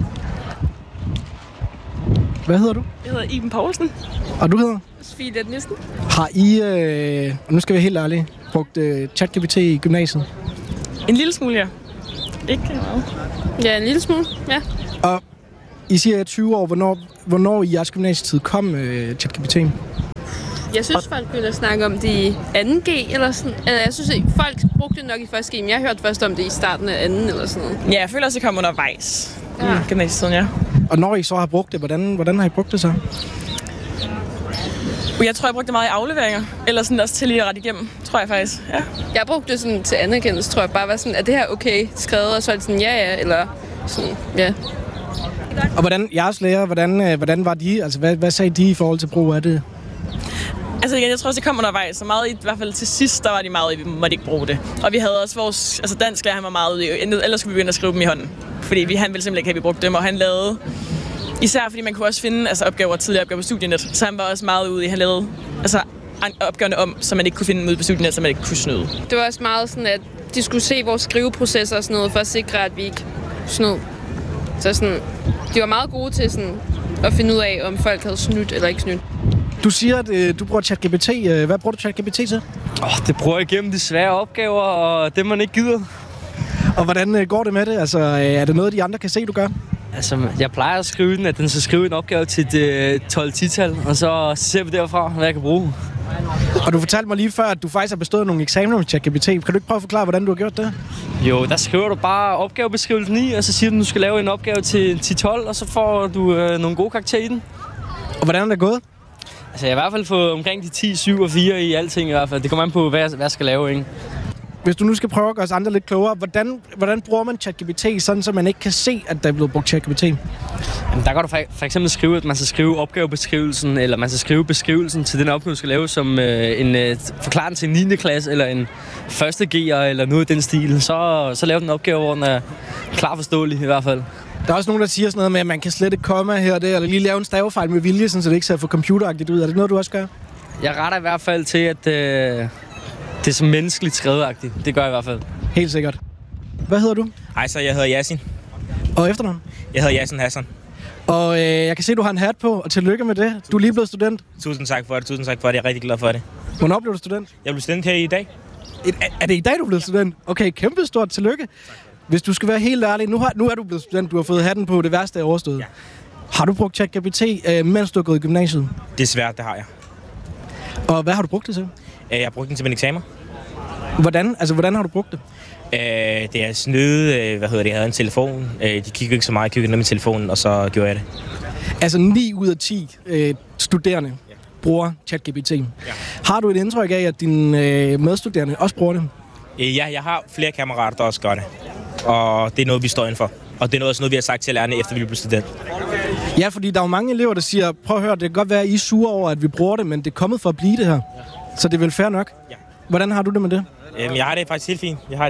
Hvad hedder du? Jeg hedder Iben Poulsen. Og du hedder? Sofie Leth Nielsen. Har I, og nu skal vi være helt ærlige, brugt ChatGPT i gymnasiet? En lille smule, ja. Ikke meget. Ja, en lille smule, ja. Og I siger 20 år, hvornår i jeres gymnasietid kom ChatGPT? Jeg synes, folk begyndte at snakke om det i 2G eller sådan. Jeg synes, folk brugte det nok i 1G, men jeg hørte først om det i starten af 2. eller sådan noget. Ja, jeg føler også, det kom undervejs i gymnasietiden, ja. Og når I så har brugt det, hvordan har I brugt det så? Jeg tror, jeg brugte det meget i afleveringer, eller sådan også til lige at rette igennem, tror jeg faktisk. Ja. Jeg brugte det sådan til anerkendelse, tror jeg. Bare var sådan, er det her okay skrevet, og så er det sådan, ja, eller sådan, ja. Og hvordan, jeres lærer, hvordan var de? Altså, hvad sagde de i forhold til brug af det? Altså igen, jeg tror også, det kom undervejs. Så meget i hvert fald til sidst, der var de meget i, vi måtte ikke bruge det. Og vi havde også vores, altså dansk lærer, han var meget ude i, ellers skulle vi begynde at skrive dem i hånden. Fordi han ville simpelthen ikke have, vi brugte dem, og han lavede, især fordi man kunne også finde tidligere opgaver på Studienet, så han var også meget ude i, han lavede opgaverne om, så man ikke kunne finde dem ude på Studienet, så man ikke kunne snyde. Det var også meget sådan, at de skulle se vores skriveprocesser og sådan noget, for at sikre, at vi ikke snød. Så sådan, de var meget gode til sådan, at finde ud af, om folk havde snydt eller ikke snydt. Du siger, at du bruger ChatGPT. Hvad bruger du ChatGPT til? Det bruger jeg igennem de svære opgaver, og det man ikke gider. Og hvordan går det med det? Altså, er det noget, de andre kan se, du gør? Altså, jeg plejer at skrive den, at den skal skrive en opgave til et 12-10-tal, og så ser vi derfra, hvad jeg kan bruge. Og du fortalte mig lige før, at du faktisk har bestået nogle eksamener med ChatGPT. Kan du ikke prøve at forklare, hvordan du har gjort det? Jo, der skriver du bare opgavebeskrivelsen i, og så siger du, at du skal lave en opgave til 10-12, og så får du nogle gode karakterer i den. Og hvordan er det gået? Altså, jeg har i hvert fald fået omkring de 10, 7 og 4 i alting i hvert fald. Det kommer an på, hvad jeg skal lave, ikke? Hvis du nu skal prøve at gøre os andre lidt klogere, hvordan bruger man ChatGPT, sådan så man ikke kan se, at der er blevet brugt ChatGPT? Jamen, der kan du for eksempel skrive, at man skal skrive opgavebeskrivelsen, eller man skal skrive beskrivelsen til den opgave, du skal lave, som en forklaring til en 9. klasse, eller en 1. G'er, eller noget i den stil. Så laver den opgave, hvor den er klar forståelig i hvert fald. Der er også nogen, der siger sådan noget med, at man kan slette komma her og der, eller lige lave en stavefejl med vilje, så det ikke ser for computeragtigt ud. Er det noget, du også gør? Jeg retter i hvert fald til, at det er så menneskeligt skrevetagtigt. Det gør jeg i hvert fald. Helt sikkert. Hvad hedder du? Hej, så jeg hedder Yasin. Og efternavn? Jeg hedder Yasin Hassan. Og jeg kan se, du har en hat på, og tillykke med det. Du er lige blevet student. Tusind tak for det. Jeg er rigtig glad for det. Hvornår blev du student? Jeg blev student her i dag. Er det i dag, du er blevet student? Okay, kæmpe stort tillykke. Hvis du skal være helt ærlig, nu er du blevet student, du har fået hatten på, det værste er overstået. Ja. Har du brugt ChatGPT, mens du har gået i gymnasiet? Desværre, det har jeg. Og hvad har du brugt det til? Jeg har brugt den til min eksamen. Hvordan har du brugt det? Det er snyde, jeg havde en telefon. De kiggede ikke så meget, jeg kiggede ned med telefonen, og så gjorde jeg det. Altså 9 ud af 10 studerende bruger ChatGPT. Ja. Har du et indtryk af, at dine medstuderende også bruger det? Ja, jeg har flere kammerater, der også gør det. Og det er noget, vi står indenfor. Og det er noget, vi har sagt til lærerne, efter vi blev student. Ja, fordi der er jo mange elever, der siger, prøv at høre, det kan godt være, at I er sure over, at vi bruger det, men det er kommet for at blive det her. Så det er vel fair nok? Ja. Hvordan har du det med det? Jeg har det faktisk helt fint. Jeg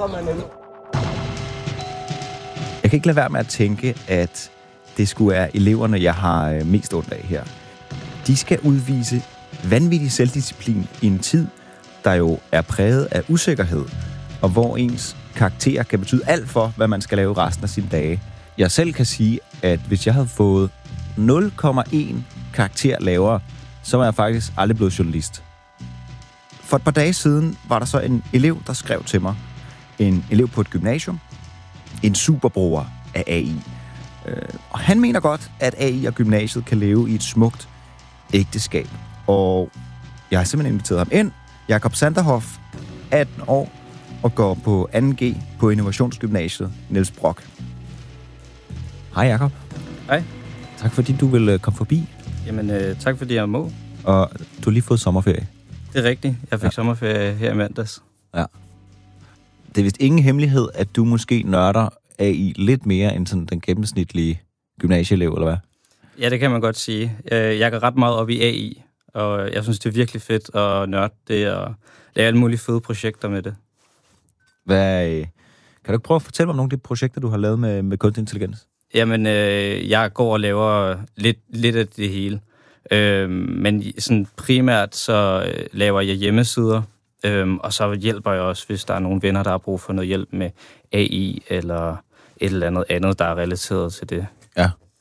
kan ikke lade være med at tænke, at det skulle være eleverne, jeg har mest ondt af her. De skal udvise vanvittig selvdisciplin i en tid, der jo er præget af usikkerhed, og hvor ens karakterer kan betyde alt for, hvad man skal lave resten af sine dage. Jeg selv kan sige, at hvis jeg havde fået 0,1 karakter lavere, så var jeg faktisk aldrig blevet journalist. For et par dage siden var der så en elev, der skrev til mig. En elev på et gymnasium. En superbruger af AI. Og han mener godt, at AI og gymnasiet kan leve i et smukt ægteskab. Og jeg har simpelthen inviteret ham ind. Jakob Sanderhoff, 18 år, og går på 2G på Innovationsgymnasiet Niels Brock. Hej Jakob. Hej. Tak fordi du vil komme forbi. Jamen, tak fordi jeg må. Og du har lige fået sommerferie. Det er rigtigt. Jeg fik sommerferie her i mandags. Ja. Det er vist ingen hemmelighed, at du måske nørder AI lidt mere end sådan den gennemsnitlige gymnasieelev, eller hvad? Ja, det kan man godt sige. Jeg går ret meget op i AI, og jeg synes, det er virkelig fedt at nørde det, og lave alle mulige fede projekter med det. Kan du ikke prøve at fortælle mig om nogle af de projekter, du har lavet med kunstig intelligens? Jamen, jeg går og laver lidt af det hele. Men sådan primært så laver jeg hjemmesider, og så hjælper jeg også, hvis der er nogle venner, der har brug for noget hjælp med AI, eller et eller andet, der er relateret til det. Ja.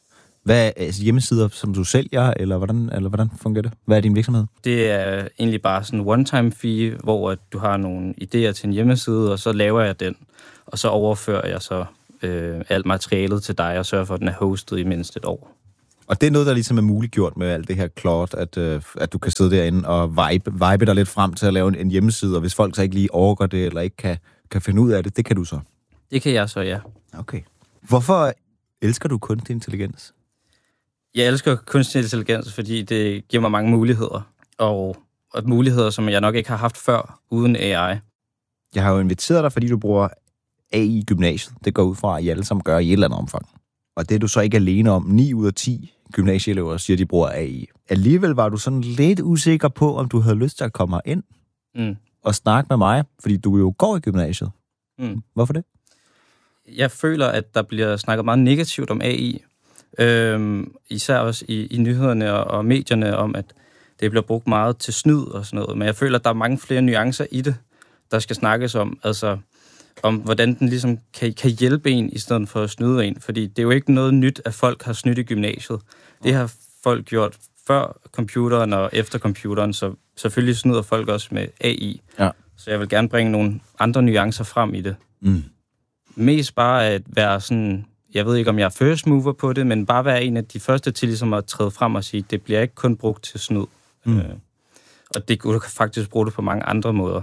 Hvad er hjemmesider, som du sælger, eller hvordan fungerer det? Hvad er din virksomhed? Det er egentlig bare sådan en one-time fee, hvor du har nogle idéer til en hjemmeside, og så laver jeg den, og så overfører jeg så alt materialet til dig, og sørger for, at den er hostet i mindst et år. Og det er noget, der ligesom er muliggjort med alt det her Claude, at du kan sidde derinde og vibe dig lidt frem til at lave en hjemmeside, og hvis folk så ikke lige overgår det, eller ikke kan finde ud af det, det kan du så? Det kan jeg så, ja. Okay. Hvorfor elsker du kunstig intelligens? Jeg elsker kunstig intelligens, fordi det giver mig mange muligheder, og muligheder, som jeg nok ikke har haft før, uden AI. Jeg har jo inviteret dig, fordi du bruger AI i gymnasiet. Det går ud fra, at I alle sammen gør i et eller andet omfang. Og det er du så ikke alene om. 9 ud af 10 gymnasieelever siger, de bruger AI. Alligevel var du sådan lidt usikker på, om du havde lyst til at komme ind og snakke med mig, fordi du jo går i gymnasiet. Hvorfor det? Jeg føler, at der bliver snakket meget negativt om AI. Især også i nyhederne og medierne om, at det bliver brugt meget til snyd og sådan noget. Men jeg føler, at der er mange flere nuancer i det, der skal snakkes om. Altså om, hvordan den ligesom kan hjælpe en, i stedet for at snyde en. Fordi det er jo ikke noget nyt, at folk har snydt i gymnasiet. Det har folk gjort før computeren og efter computeren, så selvfølgelig snyder folk også med AI. Ja. Så jeg vil gerne bringe nogle andre nuancer frem i det. Mest bare at være sådan, jeg ved ikke, om jeg er first mover på det, men bare være en af de første til ligesom at træde frem og sige, det bliver ikke kun brugt til snyd. Og du kan faktisk bruge det på mange andre måder.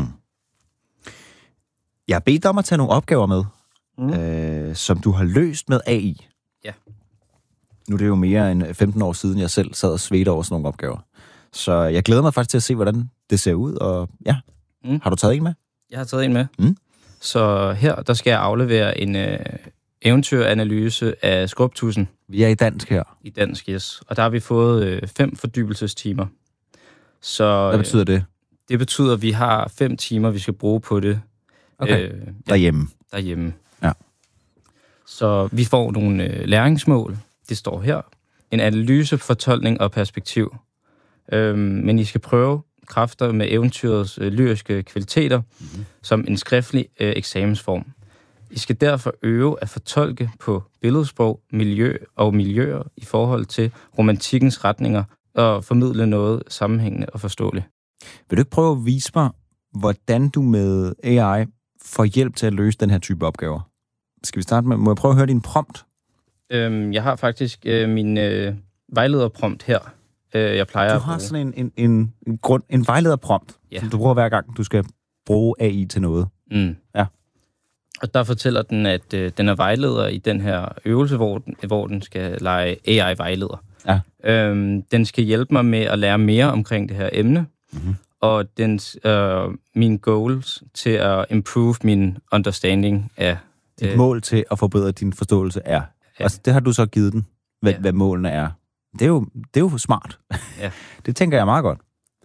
Jeg har bedt dig om at tage nogle opgaver med, som du har løst med AI. Ja. Nu er det jo mere end 15 år siden, jeg selv sad og svedte over sådan nogle opgaver. Så jeg glæder mig faktisk til at se, hvordan det ser ud. Og ja, har du taget en med? Jeg har taget en med. Så her, der skal jeg aflevere en eventyranalyse af Skrubtusen. Vi er i dansk her. I dansk, yes. Og der har vi fået 5 fordybelsestimer. Så, hvad betyder det? Det betyder, at vi har 5 timer, vi skal bruge på det. Okay. Derhjemme. Derhjemme. Ja. Så vi får nogle læringsmål. Det står her. En analyse, fortolkning og perspektiv. Men I skal prøve kræfter med eventyrets lyriske kvaliteter som en skriftlig eksamensform. I skal derfor øve at fortolke på billedsprog, miljøer i forhold til romantikkens retninger og formidle noget sammenhængende og forståeligt. Vil du ikke prøve at vise mig, hvordan du med AI får hjælp til at løse den her type opgaver? Skal vi starte med, må jeg prøve at høre din prompt? Jeg har faktisk min vejlederprompt her. Jeg plejer du har sådan en vejlederprompt, som du bruger hver gang, du skal bruge AI til noget. Ja. Og der fortæller den, at den er vejleder i den her øvelse, hvor den skal lege AI-vejleder. Ja. Den skal hjælpe mig med at lære mere omkring det her emne, og mine goals til at improve min understanding af... Dit mål til at forbedre din forståelse er... Ja. Altså, det har du så givet den, hvad målene er. Det er jo smart. Ja. Det tænker jeg meget godt.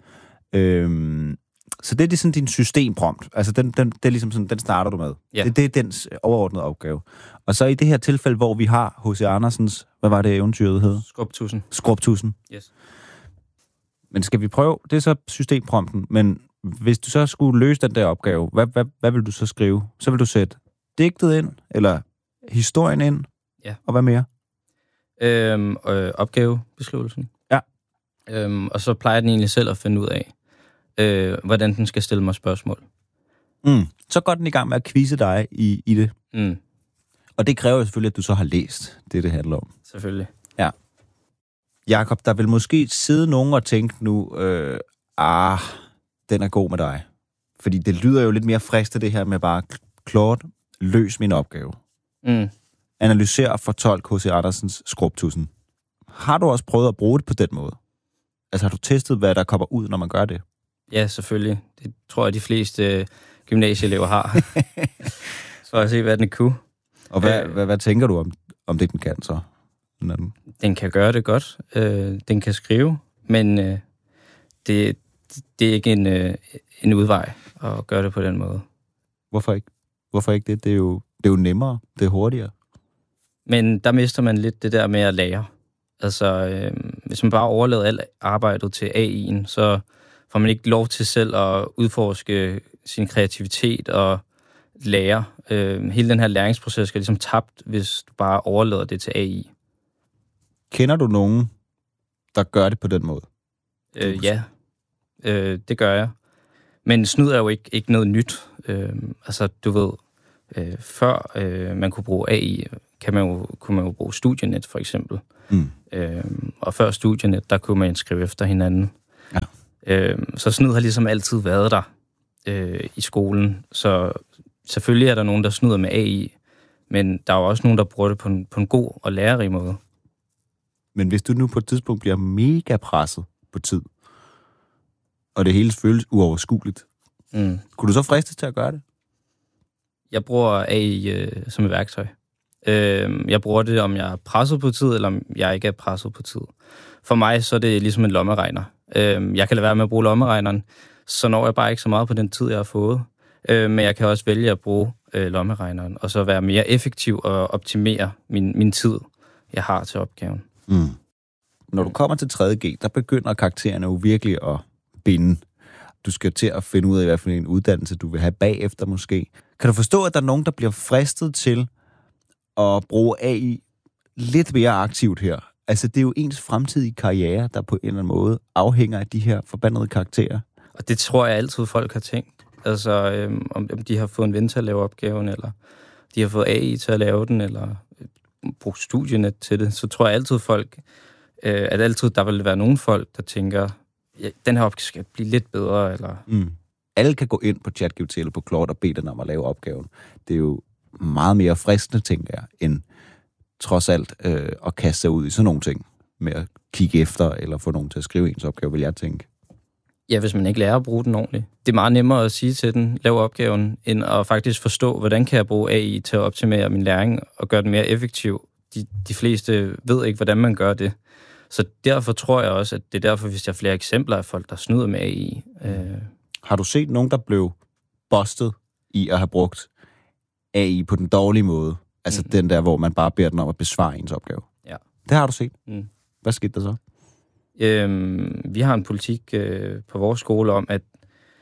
Så det er sådan din systemprompt. Altså, det er ligesom sådan, den starter du med. Ja. Det er dens overordnede opgave. Og så i det her tilfælde, hvor vi har H.C. Andersens... Hvad var det eventyret hed? Skrubtusen. Yes. Men skal vi prøve? Det er så systemprompten. Men hvis du så skulle løse den der opgave, hvad vil du så skrive? Så vil du sætte digtet ind, eller historien ind? Ja. Og hvad mere? Opgavebeskrivelsen. Ja. Og så plejer den egentlig selv at finde ud af, hvordan den skal stille mig spørgsmål. Så går den i gang med at quizze dig i det. Og det kræver jo selvfølgelig, at du så har læst det handler om. Selvfølgelig. Ja. Jakob, der vil måske sidde nogen og tænke nu, den er god med dig. Fordi det lyder jo lidt mere frisk det her med bare, Claude, løs min opgave. Analyser og fortolk H.C. Andersens Skrubtusen. Har du også prøvet at bruge det på den måde? Altså har du testet, hvad der kommer ud, når man gør det? Ja, selvfølgelig. Det tror jeg, de fleste gymnasieelever har. Så jeg se, hvad den kunne. Og hvad tænker du om det, den kan så? Den kan gøre det godt. Den kan skrive, men det er ikke en udvej at gøre det på den måde. Hvorfor ikke? Hvorfor ikke det? Det er jo nemmere. Det er hurtigere. Men der mister man lidt det der med at lære. Altså, hvis man bare overlader alt arbejdet til AI'en, så får man ikke lov til selv at udforske sin kreativitet og lære. Hele den her læringsproces skal ligesom tabt, hvis du bare overlader det til AI. Kender du nogen, der gør det på den måde? Ja, det gør jeg. Men snyd er jo ikke noget nyt. Altså, du ved, før man kunne bruge AI, kunne man jo bruge Studienet, for eksempel. Og før Studienet, der kunne man skrive efter hinanden. Ja. Så snyd har ligesom altid været der i skolen. Så selvfølgelig er der nogen, der snyder med AI, men der er jo også nogen, der bruger det på en god og lærerig måde. Men hvis du nu på et tidspunkt bliver mega presset på tid, og det hele føles uoverskueligt, kunne du så fristes til at gøre det? Jeg bruger AI som et værktøj. Jeg bruger det, om jeg er presset på tid, eller om jeg ikke er presset på tid. For mig så er det ligesom en lommeregner. Jeg kan lade være med at bruge lommeregneren, så når jeg bare ikke så meget på den tid, jeg har fået. Men jeg kan også vælge at bruge lommeregneren, og så være mere effektiv og optimere min tid, jeg har til opgaven. Når du kommer til 3.G, der begynder karaktererne jo virkelig at binde. Du skal til at finde ud af, hvad for en uddannelse du vil have bagefter måske. Kan du forstå, at der er nogen, der bliver fristet til at bruge AI lidt mere aktivt her? Altså, det er jo ens fremtidige karriere, der på en eller anden måde afhænger af de her forbandede karakterer. Og det tror jeg altid, folk har tænkt. Altså, om de har fået en ven til at lave opgaven, eller de har fået AI til at lave den, eller brugt Studienet til det, så tror jeg altid der vil være nogle folk, der tænker, ja, den her opgave skal blive lidt bedre, eller... Alle kan gå ind på ChatGPT eller på Claude og bede den om at lave opgaven. Det er jo meget mere fristende, tænker jeg, end trods alt at kaste sig ud i sådan nogle ting, med at kigge efter, eller få nogen til at skrive ens opgave, vil jeg tænke. Ja, hvis man ikke lærer at bruge den ordentligt. Det er meget nemmere at sige til den, lav opgaven, end at faktisk forstå, hvordan kan jeg bruge AI til at optimere min læring og gøre den mere effektiv. De fleste ved ikke, hvordan man gør det. Så derfor tror jeg også, at det er derfor, hvis jeg har flere eksempler af folk, der snyder med AI. Har du set nogen, der blev bustet i at have brugt AI på den dårlige måde? Altså den der, hvor man bare beder den om at besvare ens opgave? Ja. Det har du set. Hvad skete der så? Vi har en politik på vores skole om, at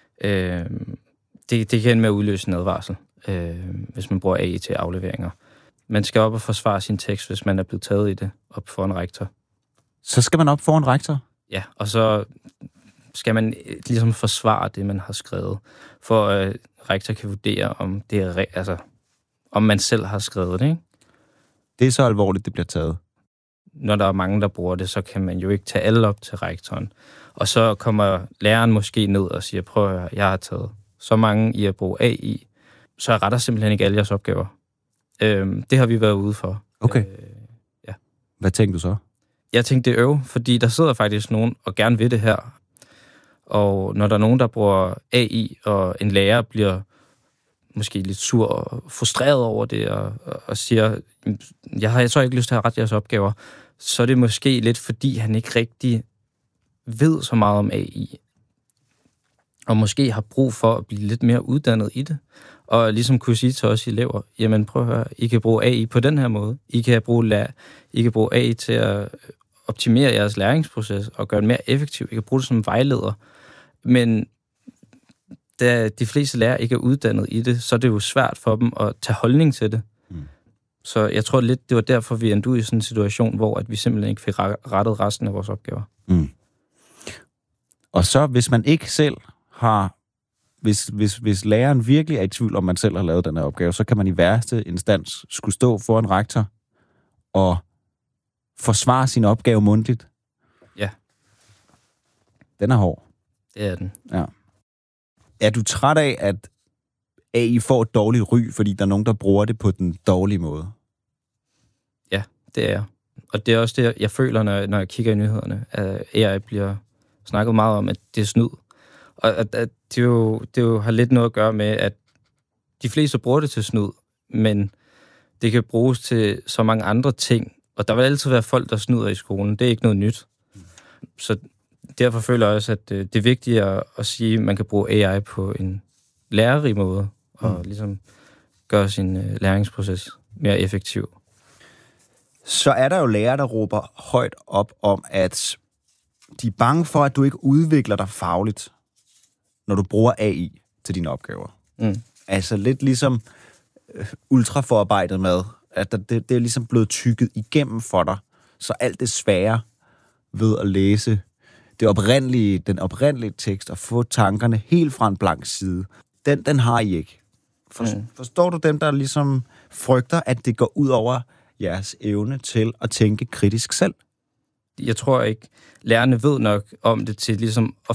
det kan ende med at udløse en advarsel, hvis man bruger AI til afleveringer. Man skal op og forsvare sin tekst, hvis man er blevet taget i det, op for en rektor. Så skal man op for en rektor? Ja, og så skal man ligesom forsvare det, man har skrevet, for at rektor kan vurdere, om det er om man selv har skrevet det, ikke? Det er så alvorligt, det bliver taget. Når der er mange, der bruger det, så kan man jo ikke tage alle op til rektoren. Og så kommer læreren måske ned og siger, prøv at høre, jeg har taget så mange i at bruge AI, så jeg retter simpelthen ikke alle jeres opgaver. Det har vi været ude for. Okay. Ja. Hvad tænkte du så? Jeg tænkte, det er fordi der sidder faktisk nogen og gerne vil det her. Og når der er nogen, der bruger AI, og en lærer bliver måske lidt sur og frustreret over det, og siger, jeg har så ikke lyst til at rette jeres opgaver, så er det måske lidt, fordi han ikke rigtig ved så meget om AI. Og måske har brug for at blive lidt mere uddannet i det. Og ligesom kunne sige til os elever, jamen prøv at høre, I kan bruge AI på den her måde. I kan bruge AI til at optimere jeres læringsproces og gøre det mere effektivt. I kan bruge det som vejleder. Men da de fleste lærere ikke er uddannet i det, så er det jo svært for dem at tage holdning til det. Så jeg tror lidt, det var derfor, vi endte ud i sådan en situation, hvor at vi simpelthen ikke fik rettet resten af vores opgaver. Og så, hvis man ikke selv har... Hvis læreren virkelig er i tvivl om, man selv har lavet den her opgave, så kan man i værste instans skulle stå for en rektor og forsvare sin opgave mundtligt. Ja. Den er hård. Det er den. Ja. Er du træt af, at AI får et dårligt ry, fordi der er nogen, der bruger det på den dårlige måde? Ja, det er jeg. Og det er også det, jeg føler, når jeg kigger i nyhederne, at AI bliver snakket meget om, at det er snyd. Og at det jo har lidt noget at gøre med, at de fleste bruger det til snyd, men det kan bruges til så mange andre ting. Og der vil altid være folk, der snyder i skolen. Det er ikke noget nyt. Så derfor føler jeg også, at det er vigtigt at sige, at man kan bruge AI på en lærerig måde, og ligesom gøre sin læringsproces mere effektiv. Så er der jo lærere, der råber højt op om, at de er bange for, at du ikke udvikler dig fagligt, når du bruger AI til dine opgaver. Altså lidt ligesom ultraforarbejdet med, at det er ligesom blevet tykket igennem for dig, Så alt det svære ved at læse den oprindelige tekst og få tankerne helt fra en blank side, den har I ikke. Forstår du dem, der ligesom frygter, at det går ud over jeres evne til at tænke kritisk selv? Jeg tror ikke, lærerne ved nok om det til ligesom at